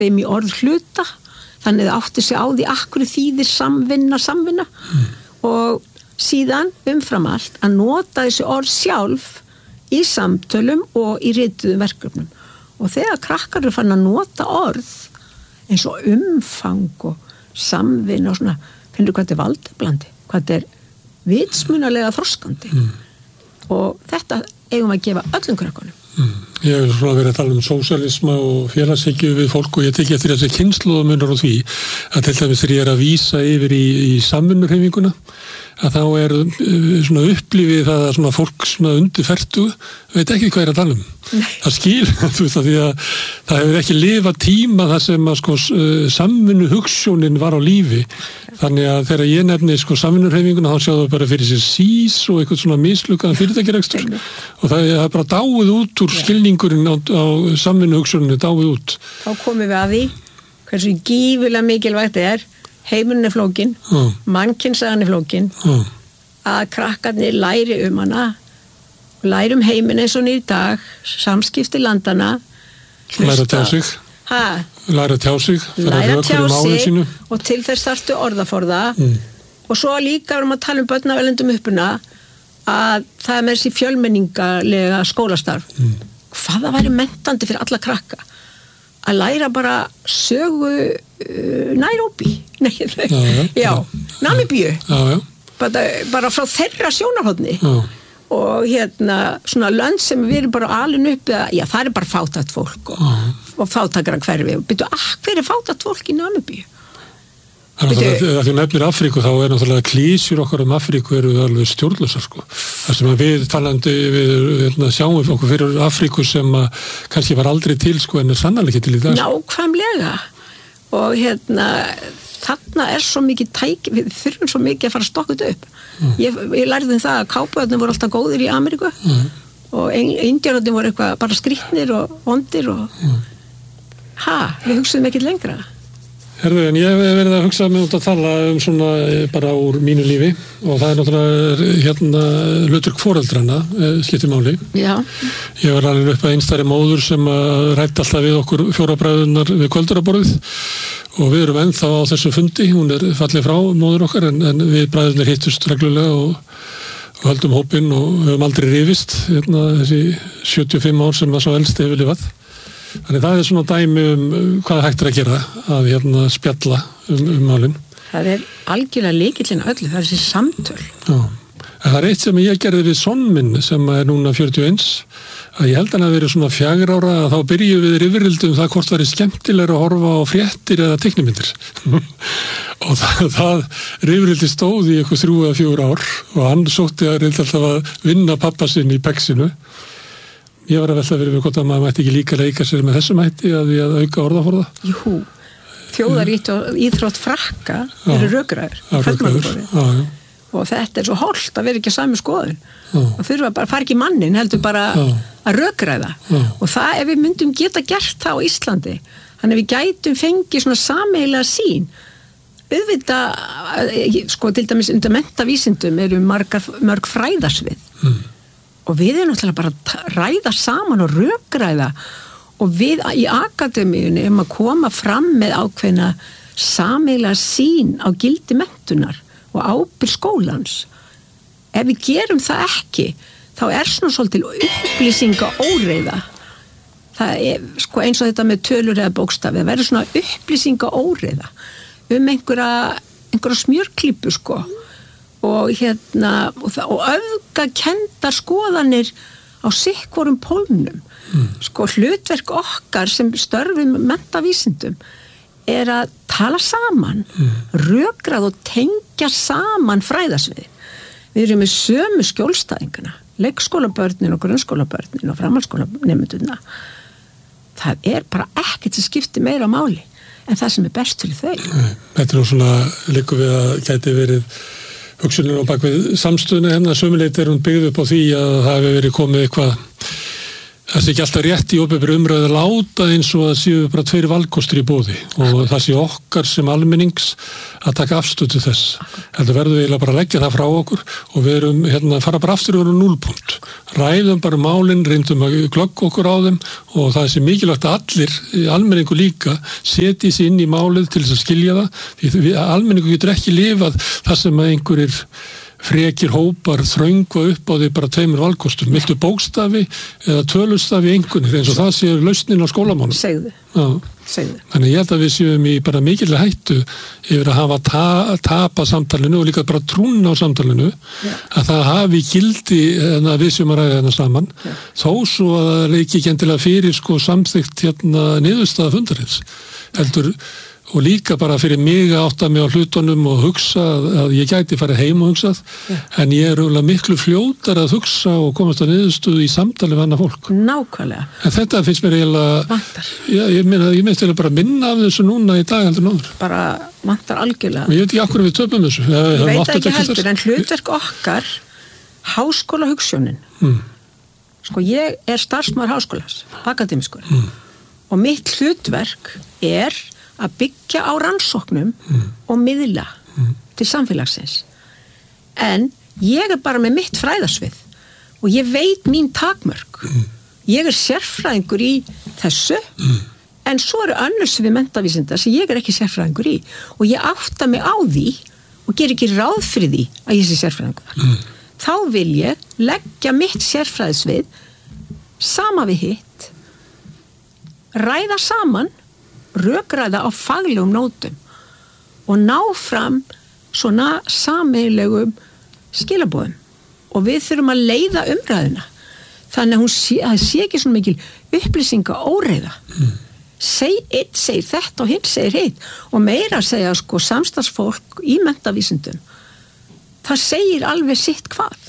þeim í orð hluta, þannig að átti sig á því akkur þýðir samvinna og síðan umfram allt að nota þessi orð sjálf í samtölum og í rituðum verkefnum og þegar krakkar eru fann að nota orð eins og umfang og samvinna og svona, finnur hvað þetta er valdablandi, hvað þetta er vitsmunalega þroskandi og þetta eigum að gefa öllum krakkanum. Ég hef svona verið að tala sósíalisma og félagshyggju við fólk og ég teki eftir þessi kynslóðamunar á því að til dæmis þegar ég að vísa yfir í samvinnuhreyfinguna að þá svona upplifið það að svona fólk svona undir fertugu veit ekki hvað að tala það skil, þú veist að því að það hefur ekki lifað tíma þar sem að samvinnu hugsjónin var á lífi þannig að þegar ég nefni samvinnuhreyfinguna þá sjáðu bara fyrir sér sís og eitthvað svona mislukkaðan fyrirtækjarekstur og það er bara dáið út úr skilningurinn á samvinnu hugsjóninu dáið út. Þá komum við að því hversu gífulega mikilvægt er heimurinn er flókin, mannkynssagan er flókin, að krakkarnir læri hana, læri heiminn eins og í dag, samskipti landana, læra að tjá sig, læra að tjá sig og til þess þarftu orðaforða og svo líka erum að tala börn af erlendum uppuna að það er með þessi fjölmenningalega skólastarf. Hvað það væri menntandi fyrir alla krakka að læra bara sögu Nairobi Namibíu bara frá þeirra sjónarhorni og svona lönd sem við erum bara alin upp það er bara fátækt fólk og fátækra hverfi og byrju, hver er fátækt fólk í Namibíu? Þegar þú nefnir Afríku þá er náttúrulega klísjur okkar Afríku eru alveg stjórnlausar þar sem við talandi við sjáum okkur fyrir Afríku sem kannski var aldrei til en er sannarlega ekki til í dag. Nákvæmlega og þarna er svo mikið tæki, við þurfum svo mikið að fara að stokka þetta upp. Ég lærði það að kápuðarnir voru alltaf góðir í Ameríku og indjánarnir voru eitthvað bara skrýtnir og vondir og við hugsaðum ekkert lengra. Herðu, en ég hef verið að hugsa með út að tala svona bara úr mínu lífi og það er náttúrulega hlutverk foreldrana skiptir máli. Já. Ég var alveg upp að einstæðri móður sem ræddi alltaf við okkur fjórabræðurnar við kvölduraborðið og við erum ennþá á þessu fundi, hún er fallið frá móður okkar en við bræðurnir hittust reglulega og höldum hópinn og höfum aldrei rifist þessi 75 ár sem svo elsti hefur lifað. Þannig það er svona dæmi hvað hægt er að gera að spjalla málin. Það er algjörlega lykillinn öllu, það er þessi samtöl. Já, en það er eitt sem ég gerði við son minn sem er núna 41 að ég held hann að vera svona 4 ára að þá byrjuðum við rifrildum það hvort það er skemmtilega að horfa á fréttir eða teiknimyndir. Og það rifrildi stóð í eitthvað 3 eða 4 ár og hann sótti að reynda alltaf að vinna pappa sinn í pexinu. Ég var að velta fyrir mig hvort að maður mætti ekki líka leika sér með þessum hætti að auka orðaforða. Jú, þjóðaríþrótt frakka eru rökræður. Og þetta er svo holt að vera ekki sami skoðun. Og þurfa bara að fara ekki mannin, heldur bara að rökræða. Og það ef við myndum geta gert það á Íslandi, þannig að við gætum fengið svona sameiginlega sýn. Auðvitað, til dæmis undir menntavísindum eru mörg fræðasvið. Og við erum náttúrulega bara að ræða saman og rökræða og við í akademíunni að koma fram með ákveðna sameiginlega sýn á gildi menntunar og ábyrgð skólans. Ef við gerum það ekki, þá er svona svolítil upplýsingaóreiða. Það er eins og þetta með tölur eða bókstafi, það verður svona upplýsingaóreiða einhverja smjörklípu og og öfgakendar skoðanir á sikkvorum pólnum. Hlutverk okkar sem störfum menntavísindum er að tala saman, rökrað og tengja saman fræðasvið. Við erum með sömu skjólstæðingana, leikskólabörnin og grunnskólabörnin og framhaldsskólanemendurna. Það er bara ekkert sem skiptir meira máli en það sem er best fyrir þau. Þetta er svona líku við að gæti verið hugsunin á bakvið samstöðuna sömuleitt er hún byggð upp á því að það hefur verið komið eitthvað það sé ekki alltaf rétt í opinberri umræðu að láta eins og það séu bara 2 valkostir í boði og það sé okkar sem almennings að taka afstöðu til þess. Þetta verður við bara að leggja það frá okkur og við erum fara bara aftur yfir 0 punkt. Ræðum bara málin, reyndum að glögga okkur á þeim og það sé mikilvægt að allir, almenningu líka, setji sig inn í málið til þess að skilja það. Því almenningu getur ekki lifað það sem að einhverjir frekir hópar þröngva upp á því bara 2 valkostum. Viltu bókstafi eða tölustafi einhvernir eins og það séu lausnin á skólamálum. Segðu. Þannig ég held að við séum í bara mikilvæg hættu yfir að hafa tapa samtalinu og líka bara trúna á samtalinu að það hafi gildi en að við séum að ræða hérna saman þó svo að það leiki ekki endilega fyrir samþykkt niðurstaða fundarins. Heldur og líka bara fyrir mig að átta mig á hlutunum og hugsa að ég gæti farið heim og hugsað en ég er miklu fljótar að hugsa og komast að niðurstöðu í samtali við annað fólk. Nákvæmlega. En þetta finnst mér eiginlega vantar. Já, ég minnst eiginlega bara minna af þessu núna í dag heldur náður. Bara vantar algjörlega. Og ég veit ekki af hverju við töpum þessu. Ég veit ekki heldur en hlutverk okkar háskólahugsjónin. Sko ég er starfsmaður háskólas, akademískur. Og mitt hlutverk er að byggja á rannsóknum og miðla til samfélagsins. En ég er bara með mitt fræðasvið og ég veit mín takmörk. Ég er sérfræðingur í þessu en svo eru önnur svið menntavísinda sem ég er ekki sérfræðingur í og ég átta mig á því og ger ekki ráð fyrir því að ég sé sérfræðingur. Þá vil ég leggja mitt sérfræðisvið sama við hitt, ræða saman rökræða á faglegum nótum og ná fram svona sameiginlegum skilaboðum og við þurfum að leiða umræðuna þannig að það sé ekki svona mikil upplýsinga óreiða einn segir þetta og hinn segir hitt og meira að segja samstarfsfólk í menntavísindum það segir alveg sitt hvað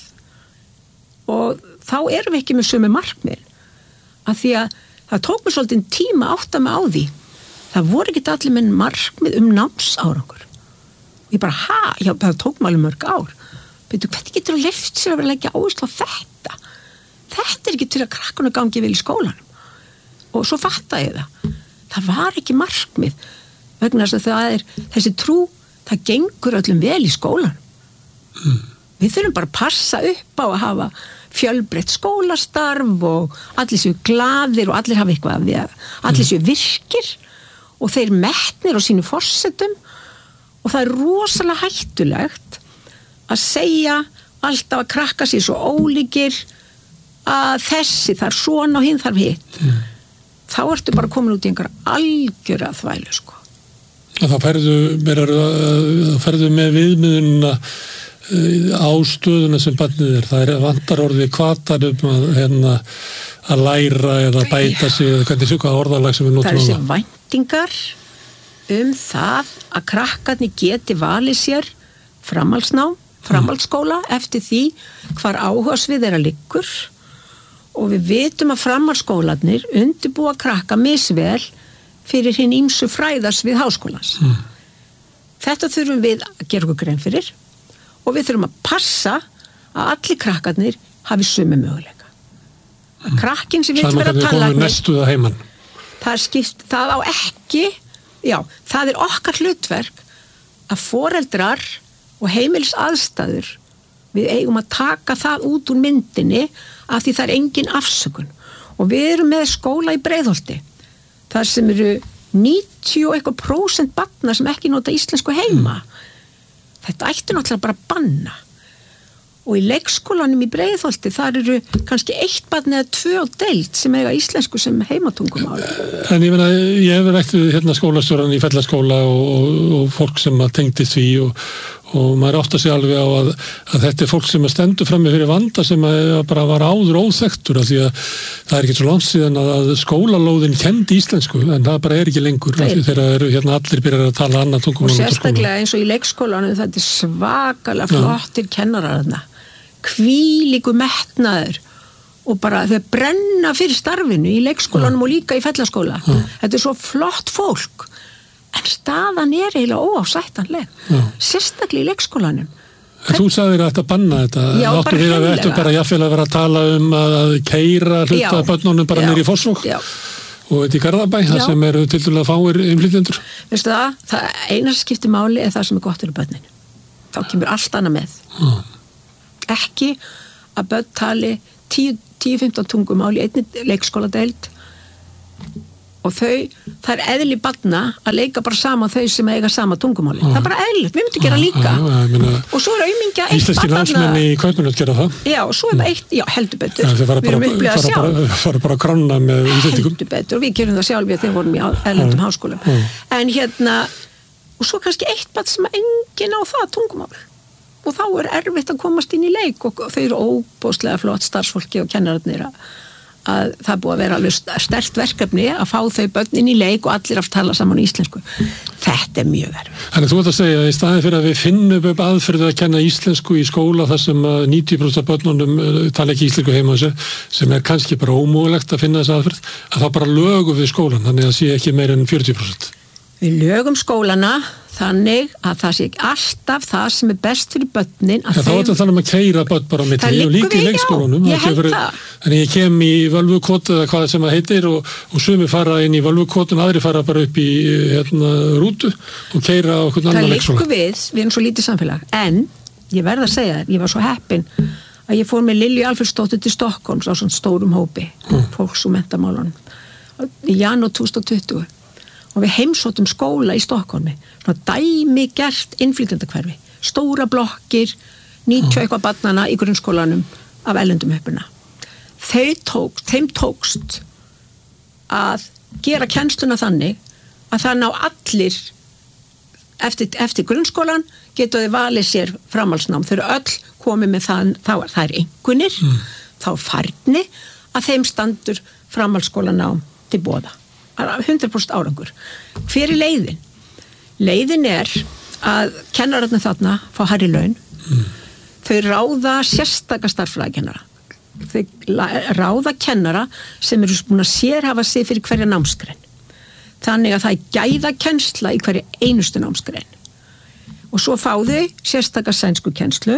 og þá erum við ekki með sömu markmið af því að það tók mér svolítið tíma að átta mig á því. Það voru ekki allir með markmið námsárangur. Ég bara, já, það tók mig alveg mörg ár. Beidu, hvernig getur þú leyft sér að vera að leggja áherslu á þetta? Þetta er ekki til að krakkarnir gangi vel í skólanum. Og svo fattaði ég það. Það var ekki markmið. Vegna þess að það er, þessi trú, það gengur öllum vel í skólanum. Við þurfum bara að passa upp á að hafa fjölbreytt skólastarf og allir séu glaðir og allir hafa eitthvað við að allir séu virkir og þeir metnir á sínu forsetum og það er rosalega hættulegt að segja alltaf að krakka sér svo ólíkir að þessi þarf svona og hinn þarf hitt. Þá ertu bara komin út í einhver algjöra þvælu Þá ferðu með viðmiðunina á stöðuna sem barnið er. Það vantar orðið hvatar að læra eða bæta sig eða hvernig hvað orðalag sem við notum á það. Það er þessi væntingar það að krakkarnir geti valið sér framhaldsskóla eftir því hvar áhugasvið þeirra liggur og við vitum að framhaldsskólarnir undirbúa krakka misvel fyrir hinn ýmsu fræðasvið háskólans. Þetta þurfum við að gera okkur grein fyrir og við þurfum að passa að allir krakkarnir hafi sömu möguleika. Krakkin sem vill vera tannlæknir það á ekki það er okkar hlutverk að foreldrar og heimilisaðstæður við eigum að taka það út úr myndinni af því það er engin afsökun og við erum með skóla í Breiðholti þar sem eru 90% barna sem ekki nota íslensku heima þetta ætti náttúrulega bara að banna og í leikskólanum í Breiðholti þar eru kannski 1 barn eða 2 deild sem eiga íslensku sem heimatungumál. En ég hefur rætt við skólastjóran í Fellaskóla og fólk sem tengdist því og maður átta sig alveg á að þetta er fólk sem stendur frammi fyrir vanda sem bara var áður óþekktur af því að það er ekki svo langt síðan að skólalóðin kendi íslensku en það bara er ekki lengur þegar eru allir byrjar að tala annað tungumál. Og sérstaklega eins og í leikskólanum þetta er svakalega flottir kennarar þarna. Hvílíku metnaður og bara þau brenna fyrir starfinu í leikskólanum og líka í Fellaskóla. Þetta er svo flott fólk en staðan er eiginlega óásættanleg sérstaklega í leikskólanum Þú sagðir að banna þetta. Já, áttu við að við ættum bara jafnvel að vera að tala að keyra hluta af börnunum bara niður í Fossvog og þetta í Garðabæ, það sem eru tildulega fáir innflytjendur. Veistu það eina sem skiptir máli er það sem er gott fyrir börnin. Þá kemur allt annað með. Ekki að börn tali 10-15 tungumál í einni leikskóladeild og það er eðli barna að leika bara saman þau sem eiga sama tungumáli. Það er bara eðlilegt, við myndum gera líka. Og svo er aumingja eitt íslenskir námsmenn í Kaupmannahöfn gera það. Já, og svo er eitt, heldur betur. Við erum upplifað sjálf. Það fara bara að kranna með íslendingum. Heldur betur, og við gerum það sjálf þegar við vorum í erlendum háskólum. En og svo kannski eitt barn sem enginn á það tungumál. Og þá er erfitt að komast inn í leik og þau eru óbóðslega flott starfsfólki og kennararnir að það búið að vera alveg sterkt verkefni að fá þau börn inn í leik og allir að tala saman í íslensku. Þetta er mjög erfitt. Þannig þú ert að segja að í staðin fyrir að við finnum upp aðferðið að kenna íslensku í skóla þar sem 90% af börnunum tala ekki íslensku heima á sig, sem er kannski bara ómögulegt að finna þessa aðferð, að þá bara lögum við skólan, þannig að sé ekki meir en 40%. Við lögum skólana þannig að það sé alltaf það sem er best fyrir börnin. Þá er þetta þannig að keyra börn bara á milli og líka í leikskólanum. Ég held það. Þannig ég kem í völvukot eða hvað sem það heitir og sumi fara inn í völvukotun, aðri fara bara upp í rútu og keyra á okkur annan leikskóla. Það liggur við erum svo lítið samfélag. En ég verð að segja þér, ég var svo heppin að ég fór með Lilju Alfreðsdóttur til Stockholms á svona stórum hópi, fólks og menntamálunum, í janúar 2020. Og við heimsóttum skóla í Stokkólmi, svona dæmigert innflytjendahverfi, stóra blokkir, 90 eitthvað barnana í grunnskólanum af erlendum uppruna. Þeim tókst að gera kennsluna þannig að það ná allir eftir grunnskólan geta þau valið sér framhaldsnám. Þau eru öll komið með það er einkunnir, þá færni að þeim standur framhaldsskólanám til boða. 100% árangur. Hver er leiðin? Leiðin er að kennararnir þarna fá hærri laun. Þau ráða sérstaka starffræðikennara. Þau ráða kennara sem eru búin að sérhafa sig fyrir hverja námsgrein. Þannig að það er gæðakennsla í hverju einustu námsgrein. Og svo fá þau sérstaka sænsku kennslu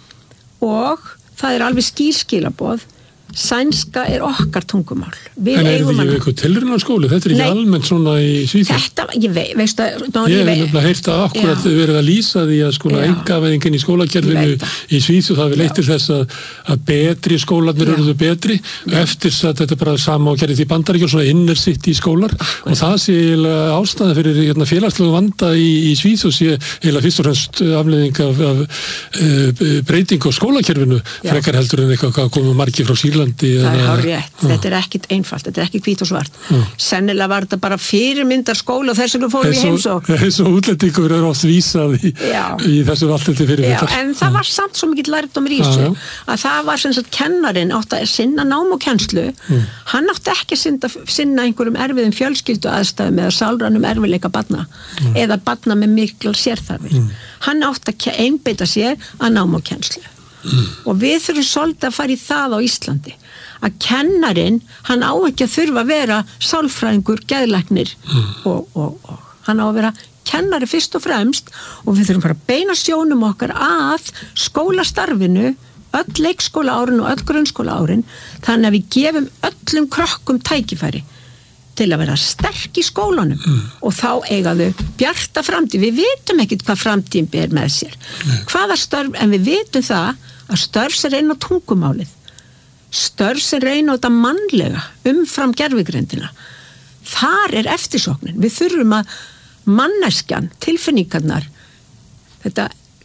og það er alveg skýrskilaboð. Sænska er okkar tungumál. En er þetta ekki eitthvað tilraunarskóli? Þetta er ekki almennt svona í Svíþjóð? Ég veistu að... Ég hef nefnilega heyrt að akkurat verið að lýsa því að einkavæðingin í skólakerfinu í Svíþjóð það við leitt til þess að betri skólarnir eruðu betri eftir að þetta er bara sama og gerði því Bandaríkjum svona inner city skólar og það sé ástæða fyrir félagslegu vanda í Svíþjóð sé eiginlega fyrst og fremst afleiðing af breyting á skólakerfinu frekar heldur en eitthvað komið margir frá Sýrlandi. Það er hárrétt, þetta er ekkit einfalt, þetta er ekki hvít og svart. Sennilega var þetta bara fyrirmyndar skóla og þess vegna fórum við heimsókn. Eins og útlendingur eru oft vísað í þessu alltaf fyrirmyndar. En það var samt svo mikið lærdómur í þessu að það var sem sagt kennarinn átti að sinna nám og kennslu, hann átti ekki að sinna einhverjum erfiðum fjölskyldu aðstæðum eða sálrænum erfiðleika barna eða barna með miklar sérþarfir. Hann átti að einbeita sér að nám og kennslu. Og við þurfum svolítið að fara í það á Íslandi að kennarinn, hann á ekki að þurfa að vera sálfræðingur, geðlæknir og hann á að vera kennari fyrst og fremst og við þurfum að fara að beina sjónum okkar að skólastarfinu, öll leikskólaárin og öll grunnskólaárin þannig að við gefum öllum krökkum tækifæri til að vera sterk í skólanum og þá eiga þau bjarta framtíð. Við vitum ekkert hvað framtíðin ber með sér. Hvaða störf, en við vitum það að störf sem reyna á tungumálið, störf sem reyna á þetta mannlega umfram gervigreindina. Þar er eftirsóknin. Við þurfum að manneskjan, tilfinningarnar, þetta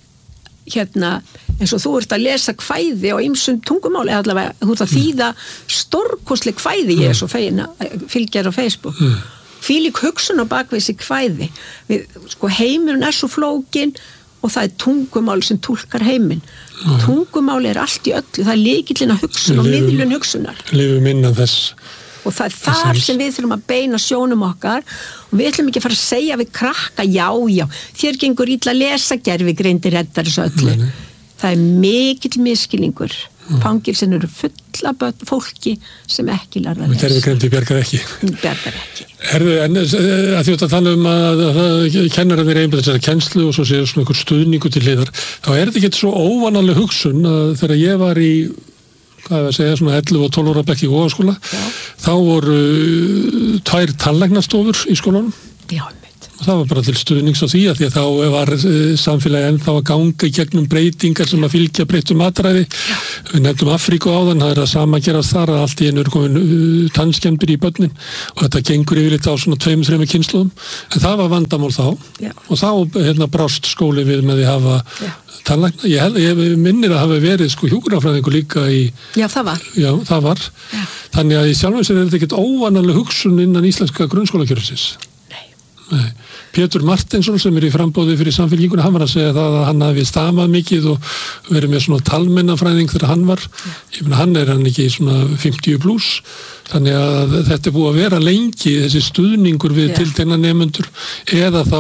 eins og þú ert að lesa kvæði á ýmsum tungumáli, eða allavega þú ert að þýða stórkostleg kvæði, ég er svo fegin að fylgja á Facebook. Fílík hugsun á bakvið þessi kvæði. Heimurinn er svo flókin og það er tungumál sem túlkar heiminn. Tungumáli er allt í öllu, það er lykillinn að hugsun og miðlun hugsunar. Lifum innan þess. Og það er þar sem við þurfum að beina sjónum okkar og við ætlum ekki að fara að segja við krakka, já, þér gengur illa að lesa gervigreindi reddar þessu öllu. Það er mikill misskilningur Fangilsin eru fulla fólki sem ekki lærða að lesa. Gervigreind bjargar ekki. Bjargar ekki. Herðu, en að því að tala að kennararnir einbæta þessari kennslu og svo séu svona einhver stuðningu til hliðar, þá þetta ekki svo óvanaleg hugsun að þegar ég var í, hvað að segja, svona 11 og 12 ára bekk í Vogaskóla, þá voru 2 tannlæknastofur í skólanum. Já, og það var bara til stuðnings á því að þá var samfélagi ennþá að ganga í gegnum breytingar sem að fylgja breyttum matræði. Við nefndum Afríku áðan, það að sama gerast þar að allt í einu komin tannskemmdir í börnin og þetta gengur yfirleitt á svona 2-3 kynslóðum, en það var vandamál þá og þá brást skóli við með því hafa tannlækna. Ég minnir að hafa verið hjúkrunarfræðingur líka í... Já, það var. Já, það var. Já. Þannig að í sjálfum sér þetta ekkert óvanaleg hugsun innan íslenska grunnskólakerfisins. Nei. Pétur Martinsson sem í frambóði fyrir Samfylkinguna, hann var að segja það að hann hafi stamað mikið og verið með svona talmennafræðing þegar hann var. Ég meina, hann ekki svona 50 plus, þannig að þetta búið að vera lengi þessi stuðningur við tiltekna nemendur eða þá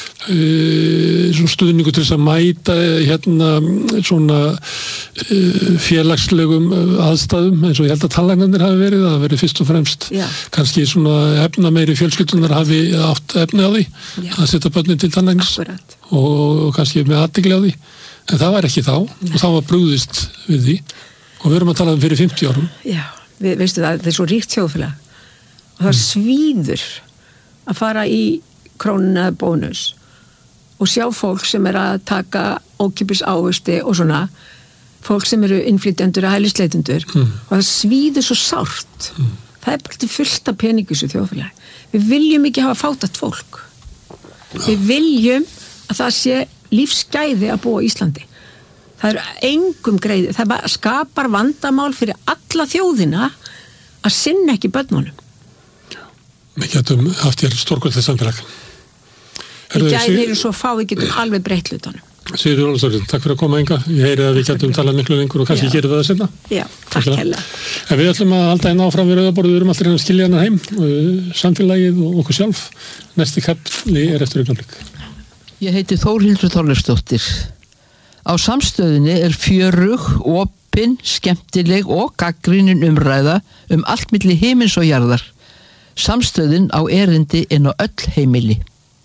svona stuðningur til þess að mæta svona félagslegum aðstæðum eins og ég held að tannlæknarnir hafi verið, það verið fyrst og fremst kannski svona efnameiri fjölskyldunar hafi átt efni á því að setja börnin til tannlæknis og kannski með athygli á því, en það var ekki þá og þá var brugðist við því og við erum að tala fyrir 50 árum. Já, veistu það, þetta er svo ríkt þjóðfélag og það svíður að fara í Krónuna eða Bónus og sjá fólk sem að taka ókeypis ávexti og svona fólk sem eru innflytjendur og hælisleitendur og það svíður svo sárt. Það bara til fullt af peningu þessu þjóðfélagi. Við viljum ekki hafa fátækt fólk. Við viljum að það sé lífsgæði að búa í Íslandi. Það engum greiði. Það skapar vandamál fyrir alla þjóðina að sinna ekki börnunum. Við getum haft hér stórkvöldið samfélag. Við gæðum svo fá, við getum alveg breytt hlutunum. Sigríður Ólafsdóttir, takk fyrir að koma hingað. Ég heyri að við getum talað miklu lengur og kannski gerum við það seinna. Já, takk hella. En við ætlum að halda einn áfram við rauðaborðið, við erum alltaf að skilja hana heim, samfélagið og okkur sjálf. Næsti kapli eftir augnablik. Ég heiti Þórhildur Þorleifsdóttir. Á Samstöðinni fjörug, opin, skemmtileg og gagnrýnin umræða allt milli himins og jarðar. Samstöðin á erindi inn á öll heimili.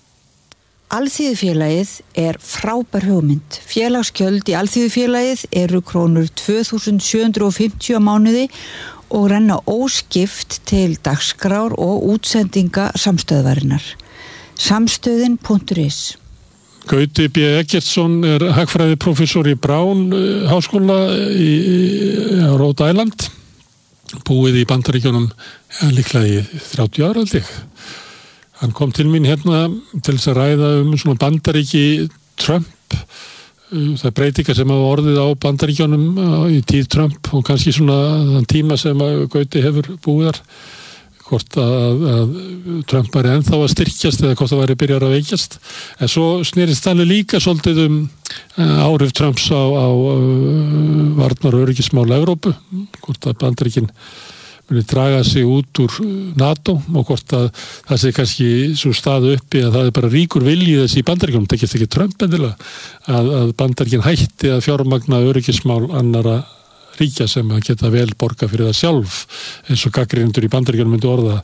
Alþýðufélagið frábær hugmynd. Félagsgjöld í Alþýðufélagið eru krónur 2.750 á mánuði og renna óskipt til dagskrár og útsendinga samstöðvarinnar. Samstöðin.is. Gauti B. Eggertsson hagfræðiprófessor í Brown háskóla í Rhode Island, búið í Bandaríkjunum líklega í 30 ára held ég. Hann kom til mín hérna til þess að ræða svona Bandaríki Trump, það breytingar sem hafa orðið á Bandaríkjunum í tíð Trump og kannski svona þann tíma sem Gauti hefur búið þar, hvort að Trump væri ennþá að styrkjast eða hvort það væri byrjar að veikjast. En svo snerist þannig líka svolítið áhrif Trumps á varnar- og öryggismál Evrópu, hvort að Bandaríkin muni draga sig út úr NATO og hvort að það sé kannski svo staðu uppi að það bara ríkur vilji þessi í Bandaríkjunum, það tekist ekki Trump endilega, að Bandaríkin hætti að fjármagna öryggismál annara ríkja sem að geta vel borga fyrir það sjálf, eins og gagnrýnendur í Bandaríkjunum myndu orða.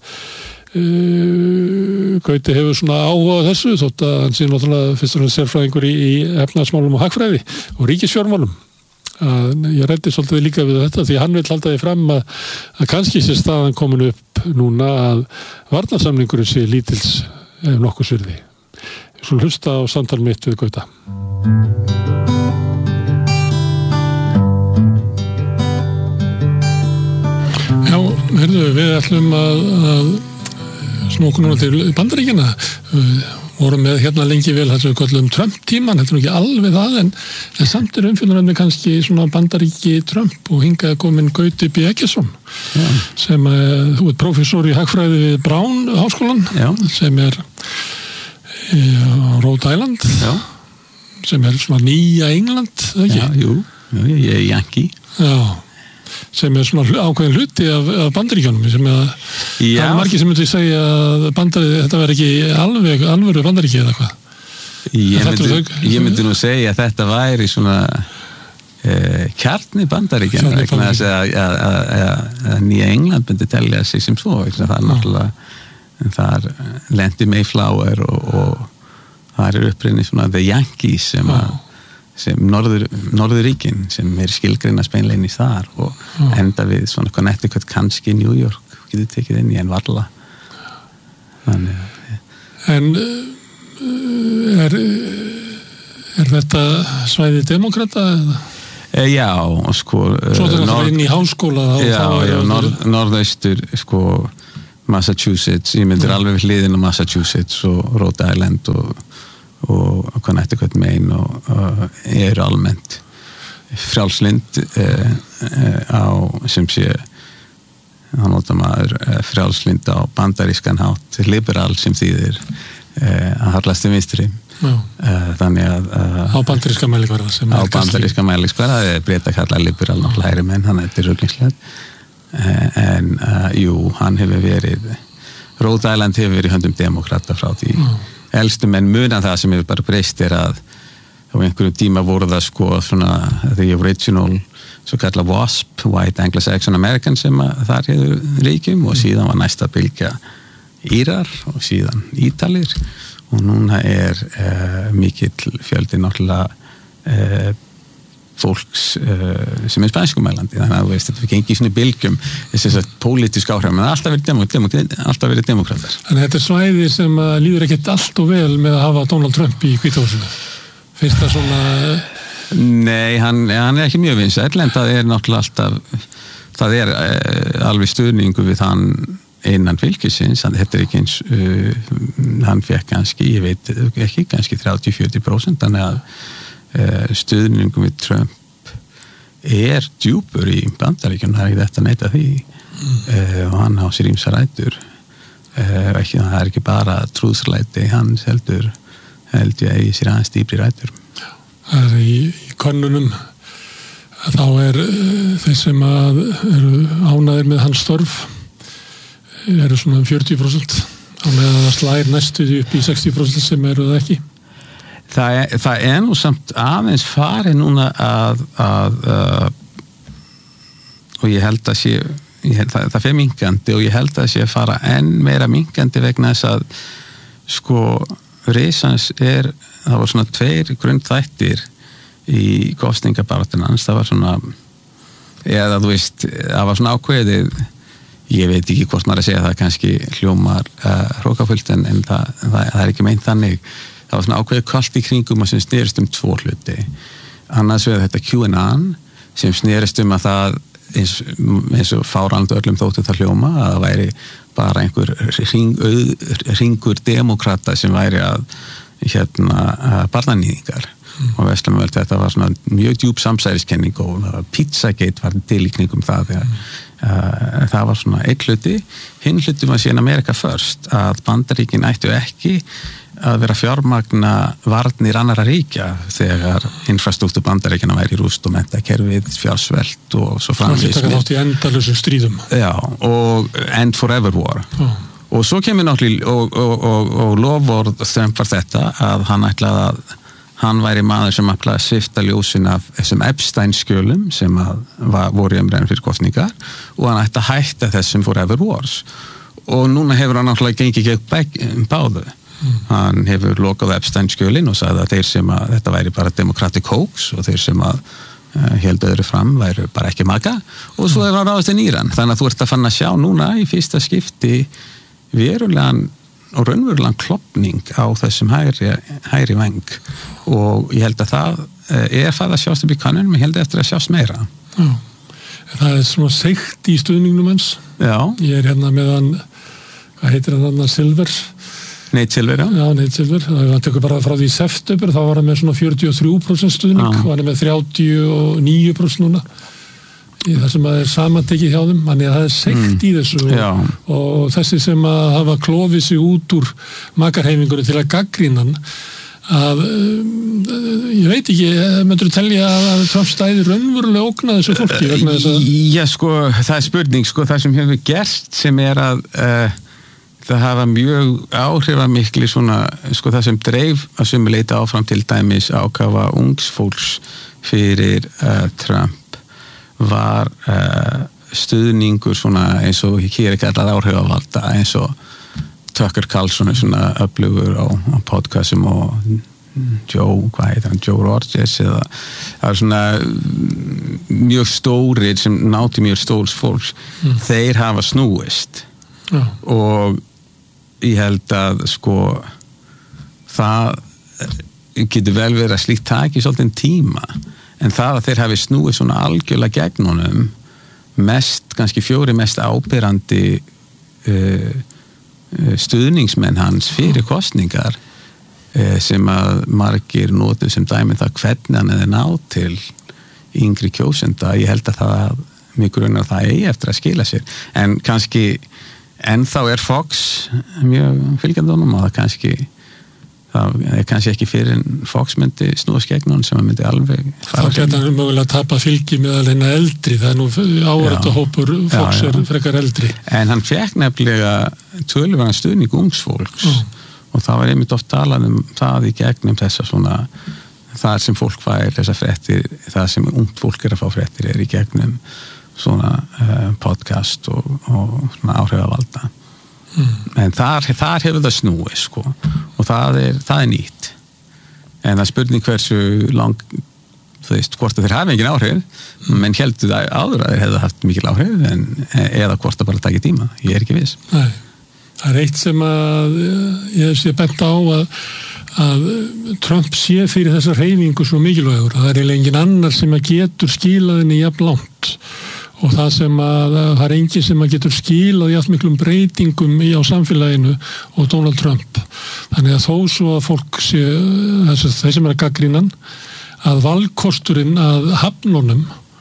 Gauti hefur svona áhuga á þessu, þótt að hann sé náttúrulega fyrst og fremst sérfræðingur í efnahagsmálum og hagfræði og ríkisfjármálum. Ég ræddi svolítið líka við þetta því hann vil halda því fram að kannski sé staðan komin upp núna að varnarsamningurinn sé lítils ef nokkuð svirði. Ég svo hlusta á samtal mitt við Gauta. Já, við ætlum að snúka núna til Bandaríkjanna. Vorum með hérna lengi vel þess að við kallum Trump-tíman, þetta ekki alveg það, en samt umfjöldunarefni kannski svona Bandaríki Trump og hingað komin Gauti B. Eggertsson, sem þú ert prófessor í hagfræði við Brown háskólan, sem á Rhode Island, sem svona nýja England, ekki? Já, jú, ég Yankee. Já. Sem svona ákveðin hluti af Bandaríkjunum sem það margir sem myndi segja að þetta verði ekki alvöru Bandaríki eða hvað. Ég myndi nú segja að þetta væri svona kjarni Bandaríkjanna vegna þess að Nýja England myndi telja sig sem svo, það náttúrulega þar lendi Mayflower og það upprunni svona The Yankees sem norðuríkin sem skilgreina beinlínis þar og enda við svona Connecticut, kannski New York getur tekið inn í en varla En er þetta svæði demokrata eða? Já, sko Svo þetta er inn í háskóla norðaustur sko Massachusetts, ég myndir alveg við hliðin á Massachusetts og Rhode Island og Connecticut, Maine og almennt frjálslynd á sem sé hann notar maður frjálslynd á bandarískan hátt, liberal sem þýðir að harlast til vinstri þannig að á bandaríska mælikvarða það er breyta að kalla liberal náttúrulega hægri menn, þannig að þetta er rugglingslegt en jú, hann hefur verið Rhode Island hefur verið í höndum demokrata frá því elstu menn munan það sem hefur bara breyst er að á einhverjum tíma voru það sko svona the original svo kalla WASP, White Anglo-Saxon American sem þar hefur ríkjum og síðan var næsta bylgja Írar og síðan Ítalir og núna er mikill fjöldi náttúrulega fólks sem spænskumælandi þannig að þetta gengi í svona bylgjum þess að pólitísk áhrif menn alltaf verið demokratar En þetta er svæði sem líður ekkert allt og vel með að hafa Donald Trump í Hvíta húsinu finnst það svona Nei, hann er ekki mjög vinsæll en það er náttúrulega alltaf það er alveg stuðningu við hann innan fylkisins, þetta er ekki eins hann fekk kannski, ég veit ekki, kannski 30-40% þannig að stuðningum við Trump er djúpur í Bandaríkjunum, það er ekki þetta að neita því og hann á sér ýmsar rætur ekki, það er ekki bara trúðslæti, hann held ég í sér aðeins dýpri rætur Það er í könnunum þá er þeir sem eru ánægðir með hans störf eru svona 40% á meðan það slær næstu upp í 60% sem eru það ekki Það er nú samt aðeins farið núna að og ég held að það fer minkandi og ég held að sé að fara enn meira minkandi vegna þess að sko risans það var svona 2 grundþættir í kosningabaráttunans, það var svona eða þú veist, það var svona ákveðið ég veit ekki hvort maður að segja það kannski hljómar hrókafullt en það er ekki meint þannig það var svona ákveðið kalt í kringum og sem snerist 2 hluti annars vegar þetta QAnon sem snerist að það eins og fáránlega öllum þóttu það hljóma að það væri bara einhver hringur demokrata sem væri að barnanýðingar og veistlum þetta var svona mjög djúp samsæriskenning og Pizzagate var til í kringum það það var svona einn hluti hinn hluti var síðan America First að Bandaríkin ættu ekki að vera fjármagna varnir annara ríkja þegar infrastruktúr Bandaríkjana væri í rúst og menntakerfið, fjársvelt og svo framvegis. Það þátt í endalausum stríðum. Já, og End Forever War. Og svo kemur náttúrulega og lofvörð Trump var þetta að hann ætlaði að hann væri maður sem ætlaði að svifta ljósin af þessum Epstein-skjölum sem voru í umræðum fyrir kosningar og hann ætti að hætta þessum Forever Wars. Og núna hefur hann náttúrulega gengið gegn báðu. Hann hefur lokað Epstein-skjölin og sagði að þeir sem að þetta væri bara democratic hoax og þeir sem að héldu öðru fram væru bara ekki maka og svo er hann ráðist inn í Íran. Þannig að þú ert að fann að sjá núna í fyrsta skipti verulegan og raunverulegan klopning á þessum hægri væng og ég held að það farið að sjást upp í kannunum, ég held eftir að sjást meira. Já, það er svona seikt í stuðningnum hans. Já. Ég er hérna með hann, hvað heitir hann, Silver? Nate Silver, já. Já, Nate Silver. Það tekur bara frá því september, þá var hann með svona 43% stuðning og hann er með 39% núna. Í það sem að er samantekið hjá þeim, þannig að það er seikt í þessu og þessi sem að hafa klofið sig út úr makarhefingunni til að gagnrýna hann að ég veit ekki, myndur þú telja að Trump stæði raunverulega ógna þessu fólki vegna þess að... Já, sko, það er spurning, sko, það sem hefur gerst sem er að það hafa mjög áhrifamikli svona, sko það sem dreif að sumu leyti áfram til dæmis ákafa ungs fólks fyrir Trump var stuðningur svona eins og hér ekki allar áhrifavalda eins og Tucker Carlson svona öflugur á podcastum og Joe Rogers eða það er svona mjög stórir sem náti mjög stórs fólks þeir hafa snúist og ég held að sko það getur vel verið að slíkt taki svolítið tíma en það að þeir hafi snúið svona algjörlega gegn honum kannski 4 mest áberandi stuðningsmenn hans fyrir kosningar sem að margir notu sem dæmi það hvernig hann er náð til yngri kjósenda, ég held að það mjög grunnar það eigi eftir að skila sér en kannski ennþá er Fox mjög fylgjandi honum og það er kannski ekki fyrir en Fox myndi snúast gegn honum sem að myndi alveg þá geta hann mögulega að tapa fylgi meðal hennar eldri, það er nú áhættahópur Fox er frekar eldri en hann fekk nefnilega töluverðan stuðning ungsfólks og það var einmitt oft talað það í gegnum þessa svona það sem fólk fær þessa fréttir það sem ungt fólk er að fá fréttir er í gegnum svona podcast og svona áhrifavalda en þar hefur það snúið sko og það er nýtt en það er spurning hversu lang þú veist hvort þeir hafi engin áhrif menn heldur það áður að þeir hefðu haft mikil áhrif eða hvort það bara taki tíma ég er ekki viss Nei. Það er eitt sem að ég sé bent á að Trump sé fyrir þessa hreyfingu svo mikilvægur. Það er engin annar sem að getur skilað henni jafn langt og það sem að það er engin sem að getur skilað jafn miklum breytingum á samfélaginu og Donald Trump. Þannig að þó svo að fólk sé, þeir sem er að gagnrýna að valkosturinn að hafnunum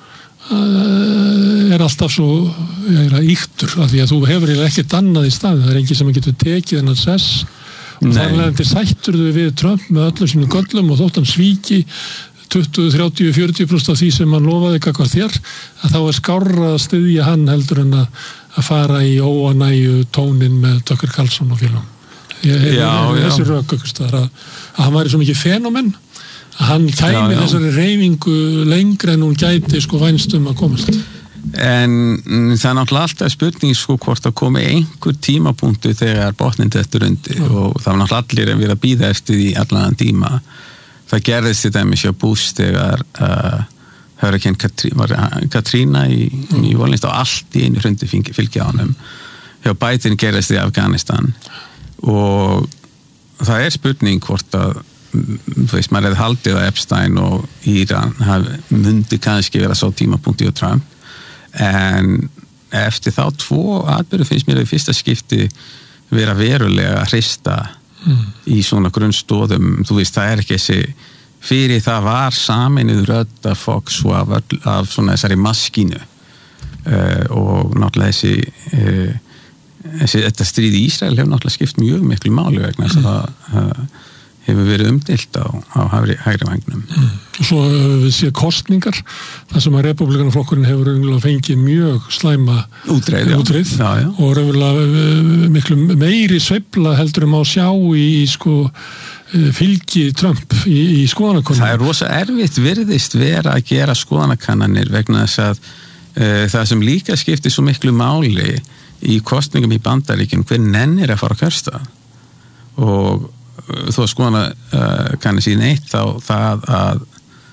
er alltaf svo íktur af því að þú hefur ekkert annað í staði það er engin sem getur tekið hennar sess og þar leðandi sættur þau við Trump með öllum sínum göllum og þótt hann svíki 20, 30, 40% af því sem hann lofaði gagnvart þér að þá er skárra að styðja hann heldur en að fara í óanægju tónin með Tucker Carlson og félagum þessi rök að hann væri svo mikið fenómen að hann kæmi þessari hreyfingu lengra en hún gæti sko vænstum að komast en það er náttúrulega alltaf spurning sko hvort að komi einhver tímapunktu þegar botnin dettur undir og það var náttúrulega allir að vera að bíða eftir því allan tíma það gerðist til dæmis hjá Bush þegar Hurricane Katrina í New Orleans og allt í einu hrundi fylgja á honum hjá Biden gerðist í Afganistan og það er spurning hvort að þú veist, maður hefði haldið að Epstein og Íran myndi kannski vera svo tímapunkti á Trump en eftir þá 2 atburði finnst mér að í fyrsta skipti vera verulega að hrista í svona grunnstóðum þú veist, það er ekki þessi fyrir það var sameinuð rödd af Fox og af svona þessari maskínu og náttúrulega þetta stríð í Ísrael hefur náttúrulega skipt mjög miklu máli vegna þess að það hefur verið umdeilt á hægri vængnum. Og svo við séum kostningar, þar sem að Repúblikanaflokkurinn hefur raunverulega fengið mjög slæma útreið og raunverulega miklu meiri sveifla heldur má sjá í sko fylgi Trump í skoðanakönnunum. Það er rosa erfitt virðist vera að gera skoðanakannanir vegna þess að það sem líka skiptir svo miklu máli í kostningum í Bandaríkjunum hver nennir að fara að kjörstað og þó að skoðana kannið sín eitt þá það að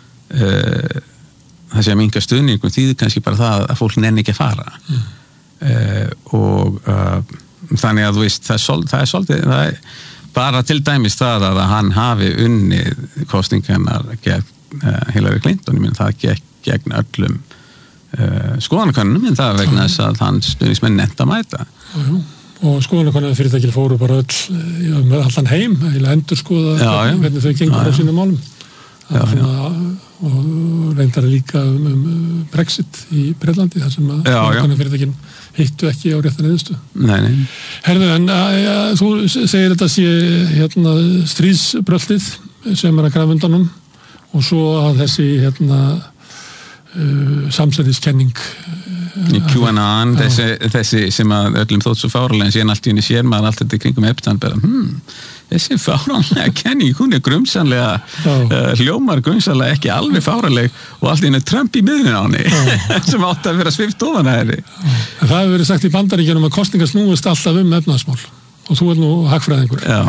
það sé að minnka stuðningum þýðir kannski bara það að fólk nenni ekki að fara og þannig að þú veist það er svolítið bara til dæmis það að hann hafi unnið kostningarnar gegn Hillary Clinton, ég minn það gegn öllum skoðanakönnunum en það vegna þess að hans stuðningsmenn nefnt að mæta og skoðanakönnunum fyrirtækil fóru bara öll allan heim, eða endur skoða hvernig þau gengur á sínum málum og reyndar líka Brexit í Breitlandi þar sem að skoðanakönnunum fyrirtækil hittu ekki á réttan niðurstu. Nei. Herðu, en þú segir þetta sé stríðsbröltið sem er að grafa undanum og svo að þessi samsæriskenning QAnon, þessi sem að öllum þótt svo fáralega en síðan allt í henni sér maður allt þetta í kringum Epstein bara, þessi fáralega kenning, hún grumsanlega hljómar grumsanlega ekki alveg fáraleg og allt í henni Trump í miðunni á henni sem átti að vera svift ofan að henni. Það hefur verið sagt í Bandaríkjunum að kosningar snúist alltaf efnahagsmál og þú nú hagfræðingur. Já.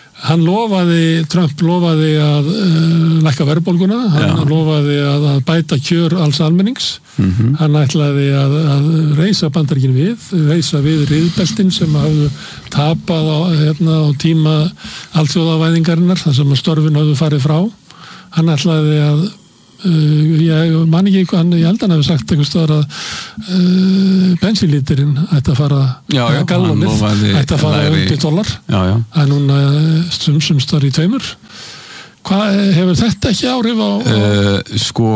Trump lofaði að lækka verðbólguna, hann lofaði að bæta kjör alls almennings, hann ætlaði að reisa Bandaríkin reisa við riðbeltin sem hafðu tapað á tíma alþjóðavæðingarinnar, þar sem störfin hafðu farið frá, hann ætlaði að ég man ekki eitthvað, ég held að hann hefði sagt einhvers staðar að bensínlítirinn ætti að fara gallonið ætti að fara $1 að núna sumstar í 2. Hvað hefur þetta ekki áhrif á? Sko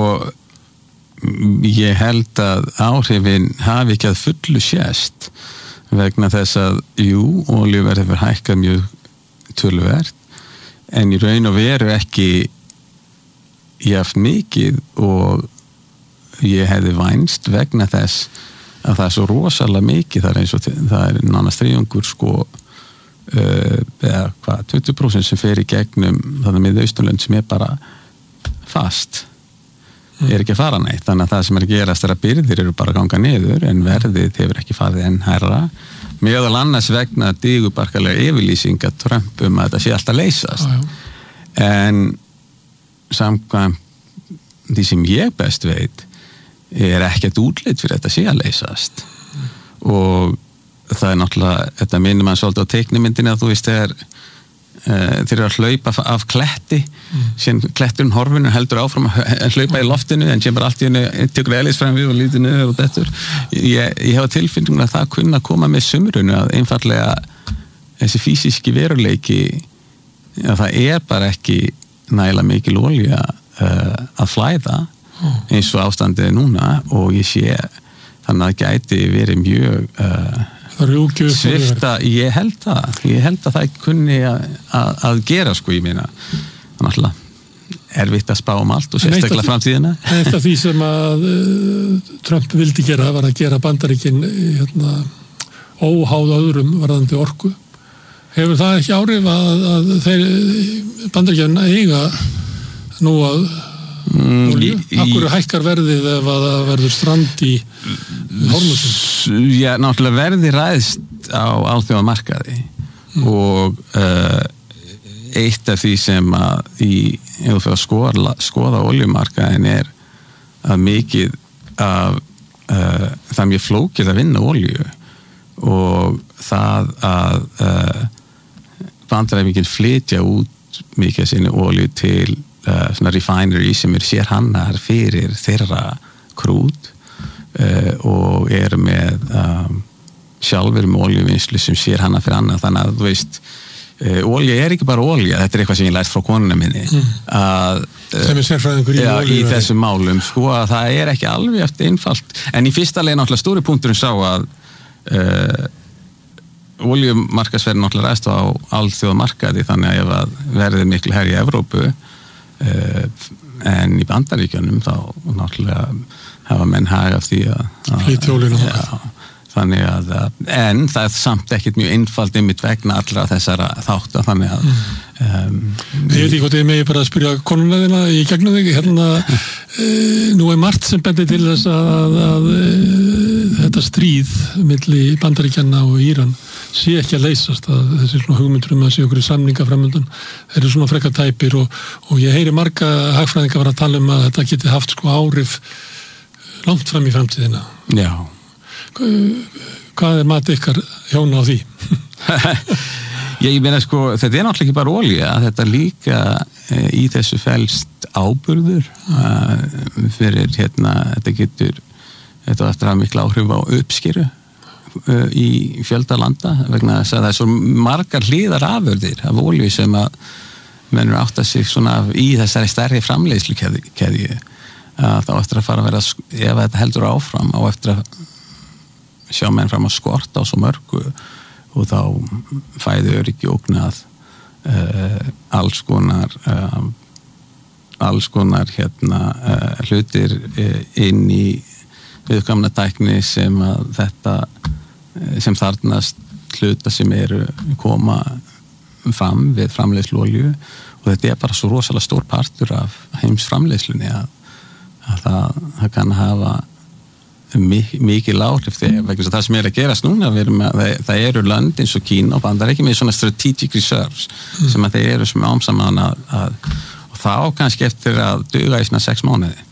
ég held að áhrifin hafi ekki að fullu sést vegna þess að olíuverð hefur hækkað mjög töluvert en í raun og veru ekki jafn mikið og ég hefði vænst vegna þess að það svo rosalega mikið það nánast þriðjungur eða 20% sem fer í gegnum þannig með Austurlönd sem bara fast ekki að fara neitt, þannig að það sem að gerast að byrðir eru bara að ganga niður en verðið hefur ekki farið enn hærra meðal annars vegna digubarkalega yfirlýsinga Trump að þetta sé alltaf leysast en samkvæmt því sem ég best veit ekkert útlit fyrir þetta sé að leysast og það náttúrulega, þetta minnir mann svolítið á teiknimyndinni að þú veist þeir eru að hlaupa af kletti sem kletturinn horfinu heldur áfram að hlaupa í loftinu en sem bara allt í henni tekur eðlis fram við og lítið niður og dettur ég hefa tilfinninguna að það kunna að koma með sumrunu að einfallega þessi físíski veruleiki að það bara ekki nægilega mikil olía að flæða eins og ástandið núna og ég sé þannig að það gæti verið mjög svifta, ég held að það kunni að gera ég meina náttúrulega erfitt að spá allt og sérstaklega framtíðina. Eitt af því sem að Trump vildi gera var að gera Bandaríkin óháð öðrum varðandi orku. Hefur það ekki áhrif að þeir Bandaríkin eiga nú að olíu? Akkur hækkar verðið ef að það verður strand í Hormuzum? Já, náttúrulega verðið ræðst á alþjóðamarkaði og eitt af því sem að ef þú fyrir að skoða olíumarkaðin að mikið af það mjög flókið að vinna olíu og það að Bandaríkin flytja út mikið sinni olíu til svona refinery sem sérhannar fyrir þeirra krút og með sjálfur með olíuvinnslu sem sérhannar fyrir annað þannig að þú veist olía ekki bara olía, þetta eitthvað sem ég lært frá konuna minni sem sérfræðingur í þessum málum að það ekki alveg eftir einfalt en í fyrsta leið náttúrulega stóri punkturinn sá að olíumarkaðsverð náttúrulega ræðst á alþjóðamarkaði þannig að ef verðið miklu herri í Evrópu en í Bandaríkjunum þá náttúrulega hafa menn hag af því að flytja olíuna þannig að en það samt ekkert mjög einfalt einmitt vegna allra þessara þátta þannig að ég veit ekki hvort ég megi bara að spyrja konunæðina í gegnum þig nú margt sem bendir til þess að þetta stríð milli Bandaríkjanna og Íran sé ekki að leysast að þessi svona hugmyndur að sé okkur í samninga framöndan þeir eru svona frekar tæpir og ég heyri marga hagfræðinga vera að tala að þetta geti haft áhrif langt fram í framtíðina. Já. Hvað mat ykkar hjóna á því? Ég meina þetta náttúrulega ekki bara olía, þetta líka í þessu felst áburður fyrir þetta getur þetta eftir að hafa mikla áhrif á uppskeru í fjölda landa vegna þess að það svo margar hliðar afurðir af olíu sem að mennur átta sig svona í þessari stærri framleiðslukeðju þá eftir að fara að vera ef þetta heldur áfram á eftir að sjá menn fram að skorta á svo mörgu og þá fæðu öryggi ógnað alls konar hlutir inn í viðkvæmna tækni sem að þetta sem þarnast hluta sem eru koma fram við framleiðslu olíu og þetta bara svo rosalega stór partur af heimsframleiðslunni að það kann hafa mikið áhrif þegar það sem að gerast núna það eru lönd eins og Kína og Bandaríkin með svona strategic reserves sem að þeir eru sem ámsaman og þá kannski eftir að duga í svona 6 mánuði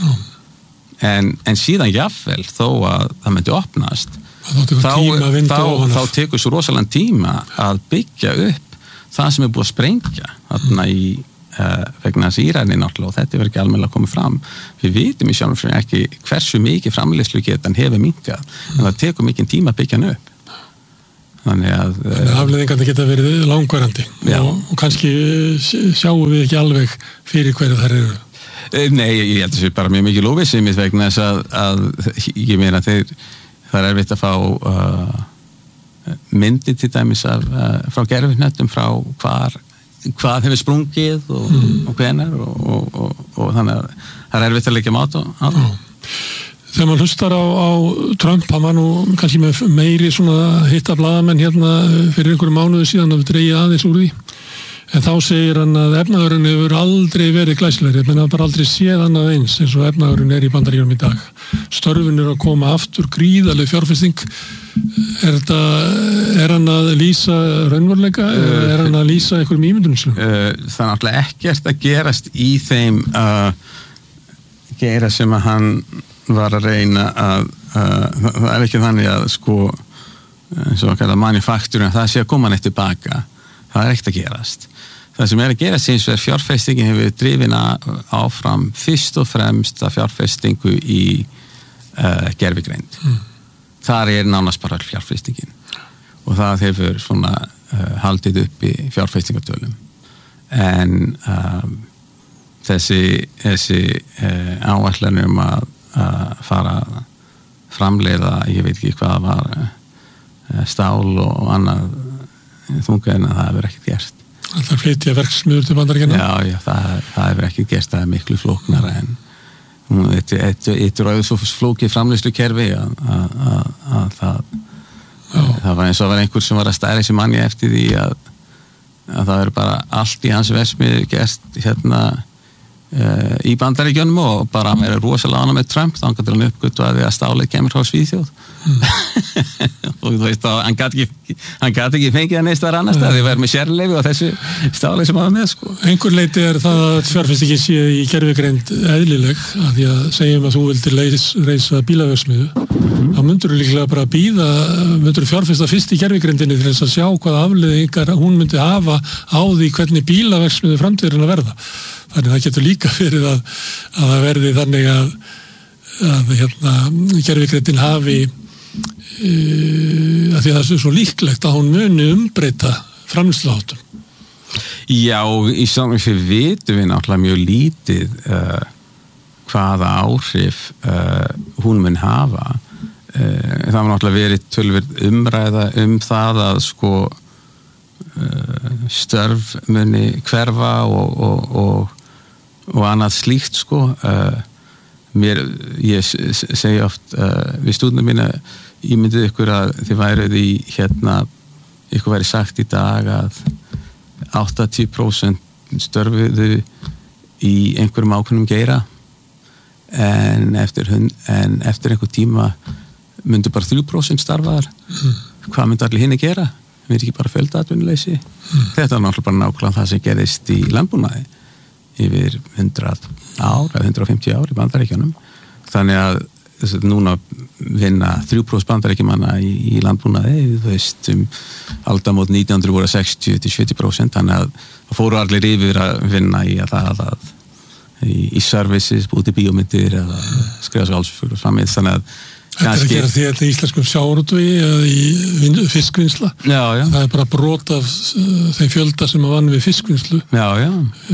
en síðan jafnvel þó að það myndi opnast þá tekur svo rosalega tíma að byggja upp það sem búið að sprengja þarna í vegna þess Íranin náttúrulega og þetta verður ekki almennilega komið fram við vitum í sjálfum fyrir ekki hversu mikið framleiðslugetan hefur minnkað en það tekur mikið tíma að byggja hann upp þannig að afleiðingarnir geta verið langvarandi og kannski sjáum við ekki alveg fyrir hverju þær eru Nei, ég held að það er bara mjög mikið lófisið mitt vegna þess að ég meina það er erfitt að fá myndir til dæmis frá gervihnettum frá hvað hefur sprungið og hvenar og þannig að það er erfitt að leggja mat á. Þegar maður hlustar á Trump, hann var nú kannski með meiri svona hitta blaðamenn hérna fyrir einhverju mánuði síðan að við dreigja aðeins úr því en þá segir hann að efnaðurinn hefur aldrei verið glæsilegri, menn að bara aldrei séð annað eins eins og efnaðurinn í Bandaríkjunum í dag. Störfin að koma aftur, gríðarleg fjárfesting. Er hann að lýsa raunveruleika eða er hann að lýsa einhverjum ímyndunum? Það er náttúrulega ekkert að gerast í þeim gera sem að hann var að reyna að það er ekki þannig að sko eins og að kalla manufakturinn það sé að koma neitt tilbaka. Það er ekkert að gerast. Það sem að gerast eins og fjárfestingin hefur drifin áfram fyrst og fremst að fjárfestingu í gervigreind. Þar nánast bara fjárfestingin og það hefur svona haldið upp í fjárfestingartölum en þessi áætlanir að fara framleiða, ég veit ekki hvað var stál og annað þunga en að það hefur ekkert gert. Það flytja verksmiður til Bandaríkjanna? Já, það hefur ekkert gert, það miklu flóknara en Þetta er svo flókið framleiðslukerfi að það var eins og var einhver sem var að stæra þessi manni eftir því að það er bara allt í hans verksmiðju gert hérna í Bandaríkjunum og bara hann er rosalega ánægður með Trump þá hann uppgötvaði að stálið kemur frá Svíþjóð og þú veist að hann gat ekki fengið að neistar annars það því verður með sérleyfi og þessu stálið sem hann var með sko. Einhver leiti það að fjárfestingin sé í gervigreind eðlileg að því að segjum að þú vildir reisa bílaverksmiðju þá myndur þú líklega bara myndur þú fjárfesta fyrst í gervigreindinni til þess að sjá hvaða afleiðingar hún myndi hafa á því hvernig bílaverksmiðju framtíðurinn að verða. Þannig það getur líka fyrir að það verði þannig að gervigreindin hafi að því að það er svo líklegt að hún muni umbreyta framleiðsluháttum. Já, í samvæg fyrir vitum við náttúrulega mjög lítið hvaða áhrif hún mun hafa. Það var náttúrulega verið töluvert umræða það að sko störf muni hverfa og annað slíkt sko. Ég segi oft við stúdnum mína ég myndið ykkur að þið væruð í ykkur væri sagt í dag að 80% störfuðu í einhverjum ákveðnum geira en eftir einhver tíma myndu bara 3% starfaðar hvað myndu allir hinni gera? Við ekki bara fjöldaatvinnuleysi þetta var náttúrulega það sem gerðist í landbúnaði yfir 100 ár eða 150 ár í Bandaríkjunum þannig að núna vinna 3% bandaríkjumanna í landbúnaði þú veist aldamót 1900 voru 60-70% þannig að það fóru allir yfir að vinna í í services, búti bíómyndir eða skrifa svo alls fyrir framið þannig að Þetta er að gera því að íslenskum sjávarútvegi eða í fiskvinnsla. Já. Það er bara brot af þeim fjölda sem að vann við fiskvinnslu. Já.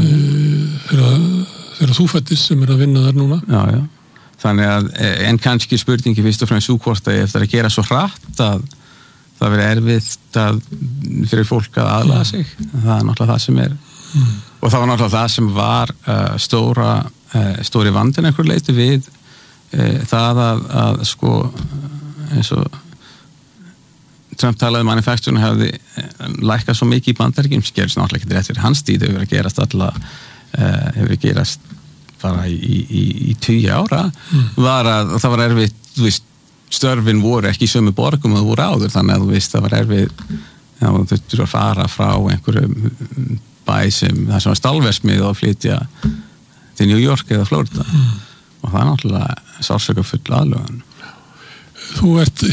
Þegar þú fættist sem að vinna þar núna. Já. Þannig að, en kannski spurningi fyrst og fremst hvort að eftir að gera svo hratt að það verið erfitt fyrir fólk að aðlaga sig. Það er náttúrulega það sem er. Og það var náttúrulega það sem var stóri vandinn einhver leiti við það að sko eins og Trump talaði manufacturing hefði lækkað svo mikið í Bandaríkjum sem gerist náttúrulega ekki rétt fyrir hans tíð hefur að gerast hefur að gerast bara í 20 ára var að það var erfitt, þú veist, störfin voru ekki í sömu borgum og það voru áður, þannig að þú veist, það var erfitt þú þurftur að fara frá einhverjum bæ sem það sem var stálversmið og flytja til New York eða Florida og það er náttúrulega sársöka full aðlögun. Þú ert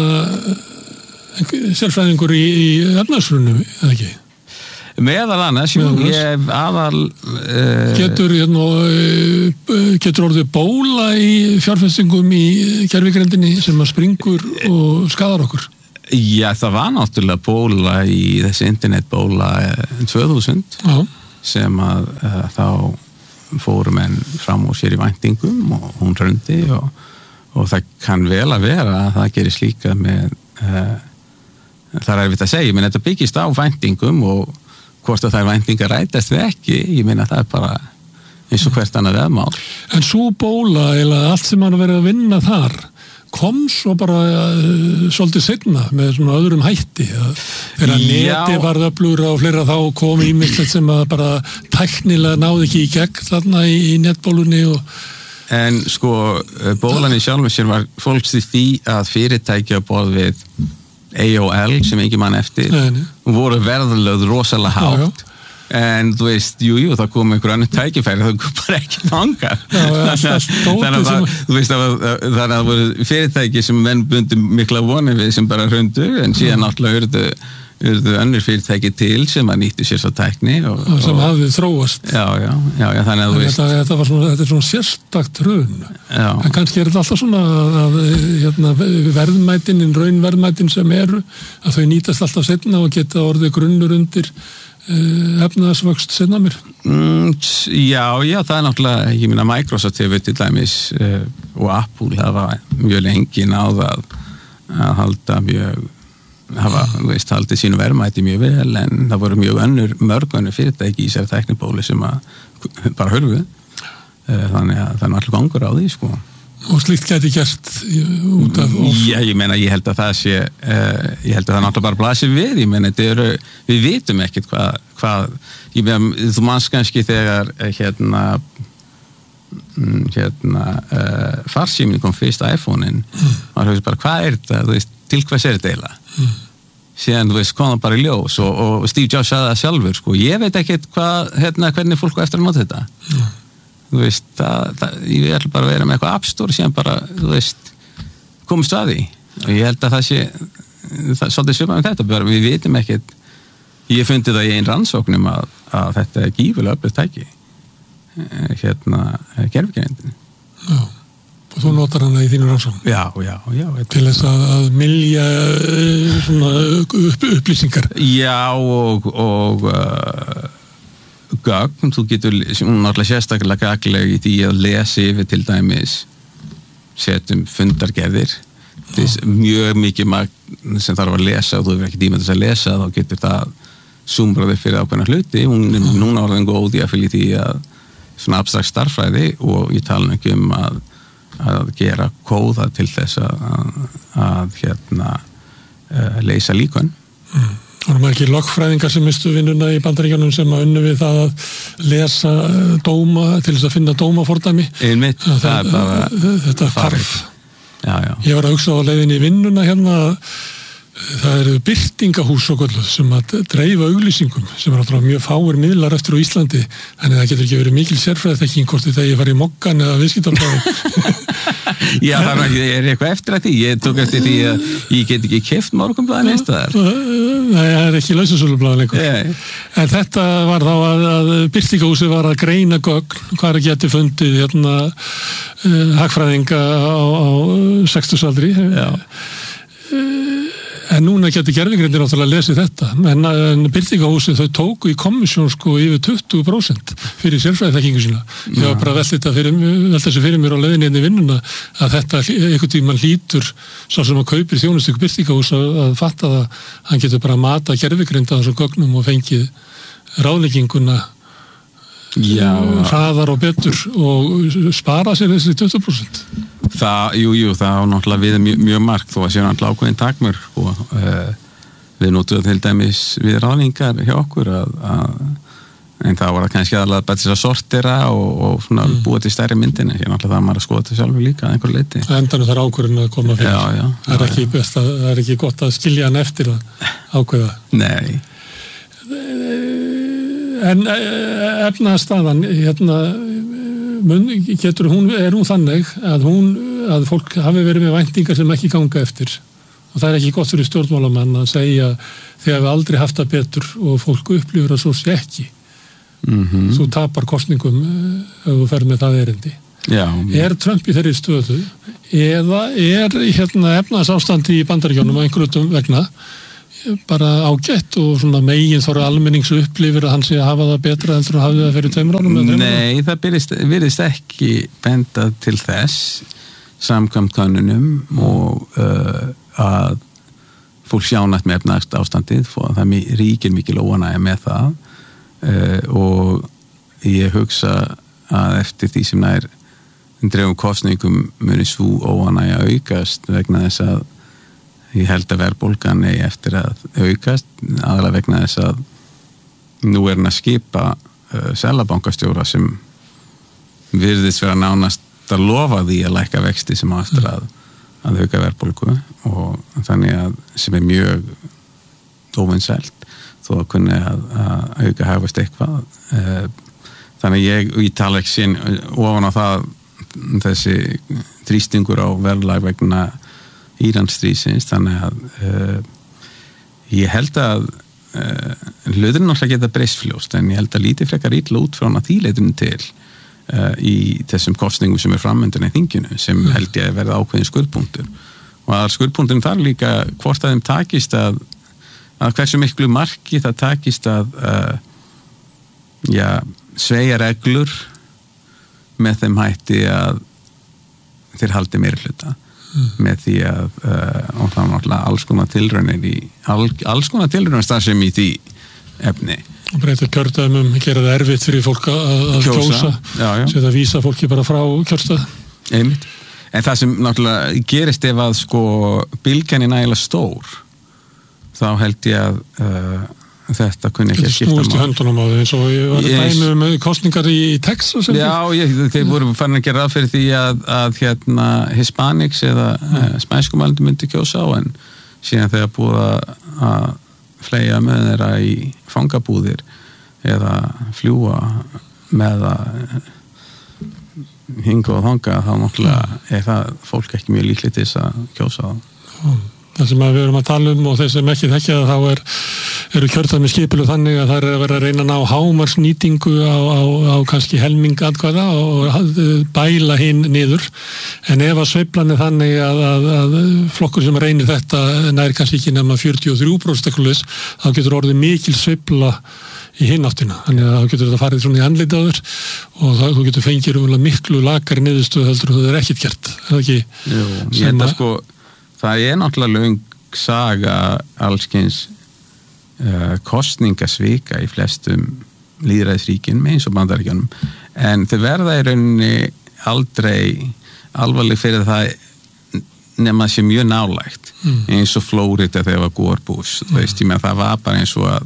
sérfræðingur í efnahagshruninu, eða ekki? Meðal annars, ég aðal Getur orðið bóla í fjárfestingum í gervigrindinni sem að springur og skadar okkur? Já, það var náttúrulega bóla í þessi internetbóla 2000 sem að þá fóru menn fram úr sér í væntingum og hún hrundi og það kann vel að vera að það gerist líka með það er erfitt að segja, menn þetta byggist á væntingum og hvort að það er væntingar rætast við ekki, ég meina það er bara eins og hvert annað veðmál. En svo bóla, eða allt sem hann verið að vinna þar, kom svo bara svolítið seinna með svona öðrum hætti. Þegar neti varð öflugur og fleira þá kom ýmislegt sem að bara tæknilega náði ekki í gegn þarna í netbólunni En sko, bólan í sjálfum sér var fólks í því að fyrirtækja borð við AOL sem ekki mann eftir voru verðlöð rosalega hátt en þú veist, það kom einhver annar tækifæri, það kom bara ekki fangar þannig að það voru fyrirtæki sem menn bundu mikla vonir við sem bara hrundu en síðan náttúrulega urðu önnur fyrirtæki til sem að nýttu sér svo tækni og sem hafði þróast þannig að þú veist þetta er svona sérstakt hrun en kannski er þetta alltaf svona að verðmætin, raunverðmætin sem eru, að þau nýtast alltaf seinna og geta orðið grunnur undir efnaðsvöxt seinna mér Já, það er náttúrulega, ég meina Microsoft hefur til dæmis og Apple hafa mjög lengi náð að halda haldið sínu verðmæti mjög vel en það voru mörg önnur fyrirtæki í sér tæknibóli sem að bara hörfu þannig að það er allir gangur á því sko. Og slíkt gæti gert út af Já, ég meina, ég held að það sé ég held að það náttúrulega bara blasir við ég meina, við vitum ekkert hvað ég meina, þú manns kannski þegar farsíminn kom fyrst iPhone-in maður höfði bara, hvað er þetta? Þú veist, til hvers er þetta eiginlega? Síðan, þú veist, kom það bara í ljós og Steve Jobs sagði það sjálfur, sko, ég veit ekkert hvernig fólk á eftir að nota þetta þú veist, ég ætla bara að vera með eitthvað App Store síðan bara, þú veist komist að því og ég held að það sé svolítið svipað með þetta, bara við vitum ekkert ég fundi það í einn rannsóknum að þetta er gífulega öflugt tæki gervigrindin og þú notar hana í þínu rannsóknum til þess að mylja svona upplýsingar og gögn, þú getur náttúrulega sérstaklega gagleg í því að lesa yfir til dæmis setjum fundargerðir mjög mikið magn sem þarf að lesa og þú hefur ekki tíma til að lesa þá getur það súmbraði fyrir ákveðna hluti hún er núna orðin góð í að fylgja því að svona abstrakt starffræði og ég tala ekki að gera kóða til þess að leysa líkön Það eru margir lögfræðingar sem mistu vinnuna í Bandaríkjunum sem að unnu við það að lesa dóma til þess að finna dómafordæmi. Einmitt, það er bara þetta þarf. Já. Ég var að hugsa á leiðinni í vinnuna hérna það eru birtingahús og kvöldu sem að dreifa auglýsingum sem er alltaf mjög fáir miðlar eftir á Íslandi en það getur ekki verið mikil sérfræðiþekking hvort þetta ég fari í Mokkan eða viðskiptablaðið Já, það er eitthvað eftir að því ég tók eftir því að ég get ekki keypt Morgunblaðið neins staðar Nei, það er ekki lausasölublaðið lengur En þetta var þá að birtingahúsið var að greina gögn hvað geti fundið hagfræðinga á 60-aldri En núna getur gervigrindir náttúrulega að lesa þetta, en birtingahúsið þau tóku í komissjón sko yfir 20% fyrir sérfræðiþekkingu sína. Ég var bara velt þessu fyrir mér á leiðinni inn í vinnuna að þetta einhvern tímann hlýtur sá sem að kaupir þjónustöku birtingahús að fatta það, hann getur bara að mata gervigrind á þessum gögnum og fengið ráðlegginguna hraðar og betur og spara sér þessi 20%. Jú, það á náttúrulega við mjög margt þó að séu náttúrulega ákveðin takmörk og við notum til dæmis við ráðningar hjá okkur en það var kannski aðalega bara þess að sortera og svona búa til stærri myndinni ég náttúrulega það maður að skoða til sjálfur líka að einhver leiti. Endanum þarf ákvörðin að koma fyrir. Já. Það er ekki gott að skilja hann eftir að ákveða. Nei. En efnaðarstaðan er hún þannig að fólk hafi verið með væntingar sem ekki ganga eftir og það er ekki gott fyrir stjórnmálamann að segja þegar við aldrei haft það betur og fólk upplifir að svo sé ekki þú tapar kosningum ef þú ferð með það erindi. Já. Er Trump í þeirri stöðu eða er efnahagsástandi í Bandaríkjunum á einhverjum vegna bara ágætt og svona megin þóra almennings upplifir að hann sé að hafa það betra en þú hafði það fyrir 2 árum? Nei, það virðist ekki benda til þess samkvæmt könnunum og að fólk sjánætt með efnahagsástandið og það ríkir mikil óánægja með það og ég hugsa að eftir því sem nær dreifum kostningum muni svo óánægja aukast vegna þess að ég held að verðbólgan eigi eftir að aukast aðalega vegna þess að nú er hann að skipa seðlabankastjóra sem virðist vera nánast að lofa því að lækka vexti sem á eftir að auka verðbólgu og þannig að sem er mjög óvinsælt þó að kunni að auka hagvöxt eitthvað þannig ég tala ekki sín ofan á það þessi þrýstingur á verðlag vegna Íransstríðsins þannig að ég held að hluturinn náttúrulega geta breyst fljóst en ég held að lítið frekar illa út frá hann að því leitinu til í þessum kostningum sem framöndan í þinginu sem held ég að verða ákveðin skuldpunktur og að skuldpunkturinn þar líka hvort að þeim takist að hversu miklu marki það takist að sveigja reglur með þeim hætti að þeir haldi meiri hluta með því að og það er náttúrulega alls konar tilraunir starfsemi í því efni. Og breyta kjördæmum, gera það erfitt fyrir fólk að kjósa sem það vísa fólki bara frá kjörstað. Einmitt. En það sem náttúrulega gerist ef að bylgjan er nægilega stór þá held ég að þetta kunni ekki að skipta snúist í höndunum á þau eins og ég var að dæmi með kostningar í Texas þeir voru farin að gera ráð fyrir því að Hispanics eða spænskumælandi myndi kjósa á en síðan þegar búið að fleygja með þeirra í fangabúðir eða fljúa með að hinga og þanga þá náttúrulega er það fólk ekki mjög líklegt til þess að kjósa á það sem við erum að tala um og þeir sem ekki þekkja þá eru kjördæmi skipilu þannig að það er að vera að reyna að ná hámarsnýtingu á kannski helming atkvæða og bæla hinn niður en ef að sveiflan er þannig að flokkur sem reynir þetta nær kannski ekki nema 43% þá getur orðið mikil sveifla í hináttina, þannig að þá getur þetta farið svona í andliti á þér og þú getur fengið miklu lakari niðurstöðu heldur og það er ekkert gert, er það ekki? Jú, ég held að það er náttúrulega löng saga allskyns kostningasvika í flestum lýðræðisríkjum eins og Bandaríkjunum en þau verða í rauninni aldrei alvarleg fyrir það nema það sé mjög nálægt eins og Flórida þegar var Gore Bush það var bara eins og að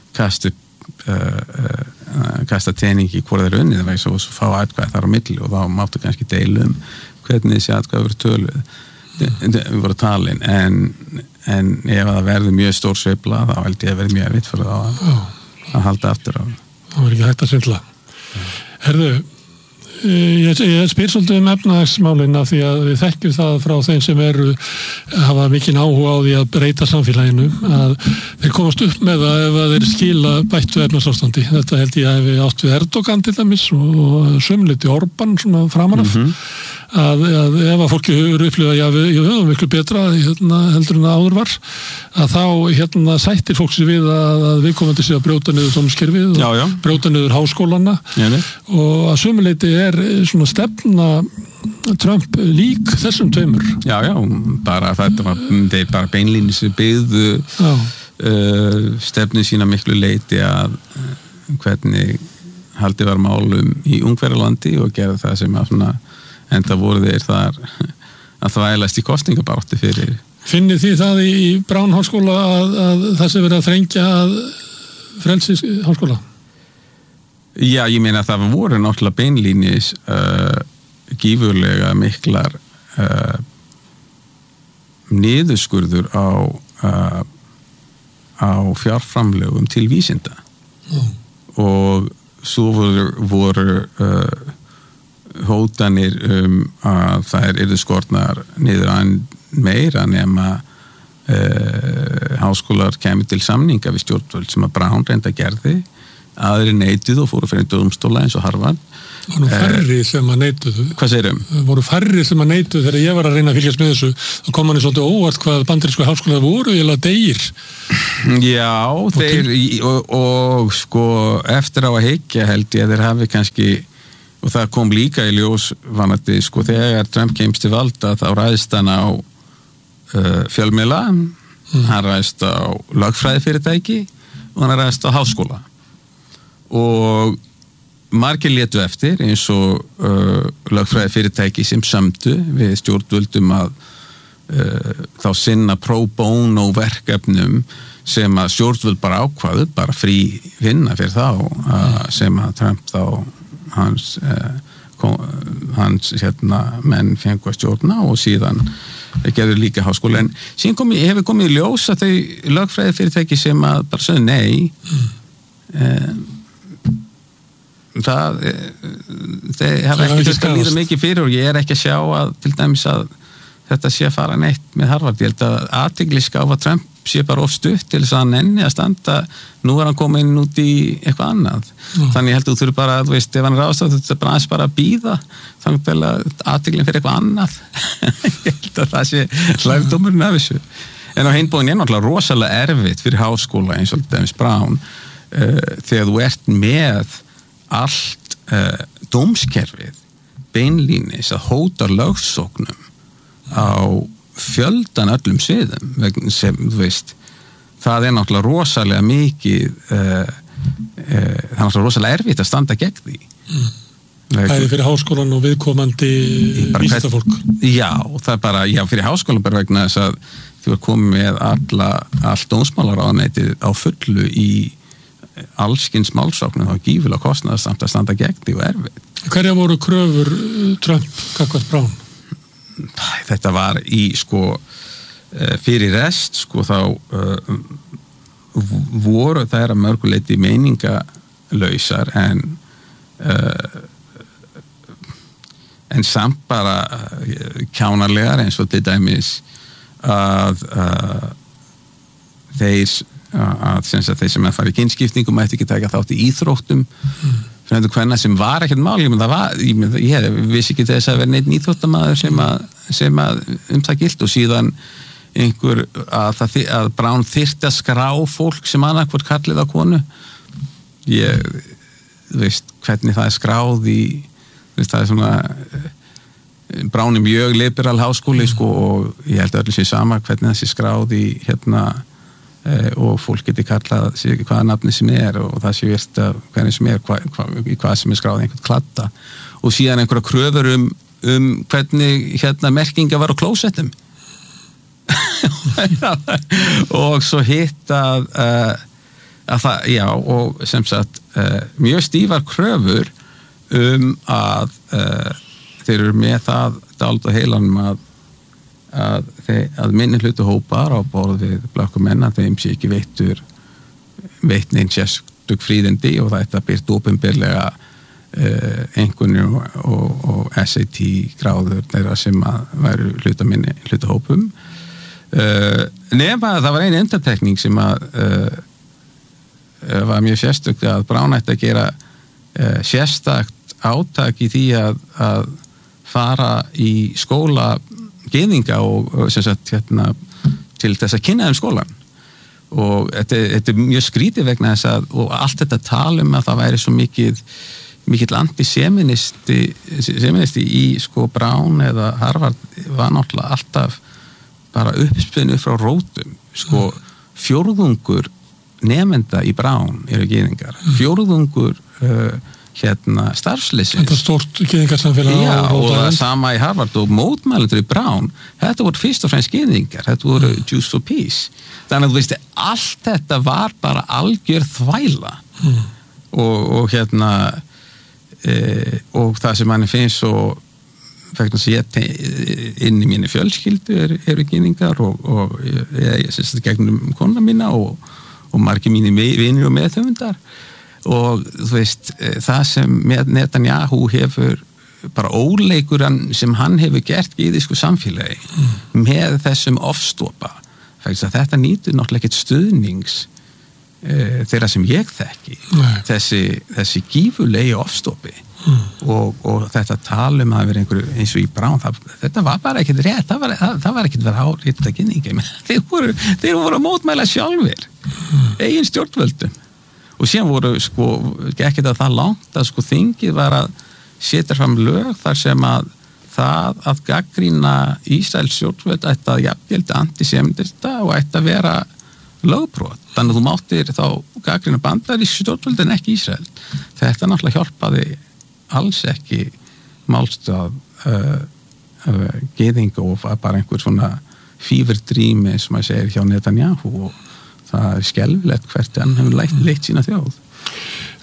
kasta teningi hvort þeir unnið það var svo fá atkvæði þar á milli og þá máttu kannski deilum hvernig þessi atkvæði voru töluð við vorum talin en ef það verður mjög stór sveifla þá held ég að verður mjög erfitt fyrir það að halda aftur á það var ekki hægt að svindla Herðu, ég spyr svolítið efnahagsmálin af því að við þekkjum það frá þeim sem hafa mikinn áhuga á því að breyta samfélaginu að þeir komast upp með það ef þeir skila bættu efnahagsástandi þetta held ég að við átt við Erdogan til dæmis og sömliti Orbán svona framanaf að ef að fólki hefur upplifað við höfum miklu betra heldur en áður var að þá sættir fólk sér við að viðkomandi sé að brjóta niður dómskerfið og brjóta niður háskólana og að sömuleyti er svona stefna Trump lík þessum tveimur bara þetta var þeir bara beinlínis byggðu stefnu sína miklu leyti að hvernig haldið var málum í Ungverjalandi og gera það sem að svona en það voru þeir þar að þvælast í kosningabaráttu fyrir. Finnið þið það í Brown háskóla að það sé verið að þrengja að frelsis háskóla? Já, ég meina að það voru náttúrulega beinlínis gífurlega miklar niðurskurður á fjárframlögum til vísinda og svo voru hótanir að þær yrðu skortnar niður að meira nema háskólar kemur til samninga við stjórnvöld sem að Brown reynda gerði, aðri neituð og fóru fyrir dómstóla eins og Harvard. Það voru færri sem að neituðu. Hvað segirðu? Það voru færri sem að neituðu þegar ég var að reyna að fylgjast með þessu. Það kom manni svolítið óvart hvað bandarísku háskólar voru eða degir. Já, þeir og sko eftir á að hyggja held ég að þeir hafi kannski, og það kom líka í ljós vanandi, sko þegar Trump kemst til valda þá ræðist hann á fjölmiðla, hann ræðist á lögfræðifyrirtæki og hann ræðist á háskóla og margir létu eftir eins og lögfræðifyrirtæki sem sömdu við stjórnvöldum að þá sinna pro bono verkefnum sem að stjórnvöld bara ákvaðu, bara frí vinna fyrir þá sem að Trump þá hans menn fengu að stjórna og síðan gerður líka háskóla en síðan hefur komið í ljós að þau lögfræði fyrirtæki sem að bara sögðu nei þeir hafa ekki þurft að líða mikið fyrir og ég er ekki að sjá að til dæmis að þetta sé að fara neitt með Harvard. Ég held að athygliská að Trump sé bara of stutt til þess að hann nenni að standa, nú er hann komin út í eitthvað annað. Þannig ég held að þú þurfi bara, þú veist, ef hann ráðstaf þetta bara aðeins bara að bíða, þannig vel að athyglin fyrir eitthvað annað. Ég held að það sé lærdómurinn af þessu. En á hinn bóðin er náttúrulega rosalega erfitt fyrir háskóla eins og Dennis Brown þegar þú ert með allt dómskerfið beinlínis að hóta lögsóknum á fjöldan öllum sviðum sem, þú veist, það er náttúrulega rosalega mikið það er náttúrulega rosalega erfitt að standa gegn því. Bæði fyrir háskólan og viðkomandi vísindafólk. Já, það er bara, fyrir háskólan bara vegna þess að þú er komið með allt dómsmálaráðuneytið á fullu í allskins málsóknum, þá gífulega kostnaðarsamt að standa gegn því og erfitt. Hverja voru kröfur Trump gagnvart Brown? Þetta var í fyrir rest þá voru þær að mörguleiti meiningalausar en samt bara kjánarlegar eins og til dæmis að þeir sem að fara í kynskiptingum mætti ekki taka þátt í íþróttum fyrir hvernig sem var ekkert mál ég vissi ekki þess að vera neitt íþróttamaður sem að það gilt og síðan einhver að Brown þyrfti að skrá fólk sem annarkvort kallið á konu þú veist hvernig það er skráð í það er svona Brown er mjög liberal háskóli og ég held að öllu sé sama hvernig það sé skráð í og fólk geti kallað hvaða nafni sem er og það sé virt að hvernig sem er í hvað sem er skráð einhvern kladda og síðan einhverja kröfur hvernig merkinga var á klósettum og svo hitt að það, já og sem sagt mjög stífar kröfur að þeir eru með það dálítið á heilanum að minni hlutu hópar á borð við blökkum menn að þeim sé ekki veitt neinn sérstök fríðindi og það er byrt opinberlega einhvernir og SAT gráður þeirra sem að væru hluta hópum nema að það var ein undantekning sem að var mjög sérstök að Brown ætti að gera sérstakt átak í því að fara í skóla gyðinga og sem sagt til þess að kynna skólan og þetta er mjög skrítið vegna þess að og allt þetta talum að það væri svo mikill antiseministi í Brown eða Harvard var náttúrulega alltaf bara uppspinnu frá rótum fjórðungur nemenda í Brown eru gyðingar fjórðungur starfsleysins. Þetta stórt gyðingasamfélag Já, og það sama í Harvard og mótmælendur í Brown, þetta voru fyrst og fremst gyðingar, þetta voru Jews for Peace. Þannig að þú veist, allt þetta var bara algjör þvæla og og það sem manni finnst svo vegna sem ég inn í minni fjölskyldu eru gyðingar og ég syns þetta gegnum konuna mína og margir mínir vinir og meðhöfundar og þú veist, það sem Netanyahu hefur bara óleikuran sem hann hefur gert gyðísku samfélagi með þessum ofstopa, þetta nýtur náttúrulega ekkert stuðnings þeirra sem ég þekki þessi gífurlegi ofstopi og þetta talum að vera einhverju eins og í Brown, þetta var bara ekkert rétt, það var ekkert verið áhrifta kynningi, þeir voru að mótmæla sjálfir eigin stjórnvöldum og síðan voru ekki það langt að þingið var að setja fram lög þar sem að gagnrýna Ísraels stjórnvöld ætti að jafngilda antisemitista og ætti að vera lögbrot, þannig að þú máttir þá gagnrýna bandarísk stjórnvöld en ekki Ísrael. Þetta náttúrulega hjálpaði alls ekki málstað gyðinga og bara einhver svona fíverdrými sem maður segir hjá Netanyahu og það skelfilegt hvert hann hefur leitt sína þjóð.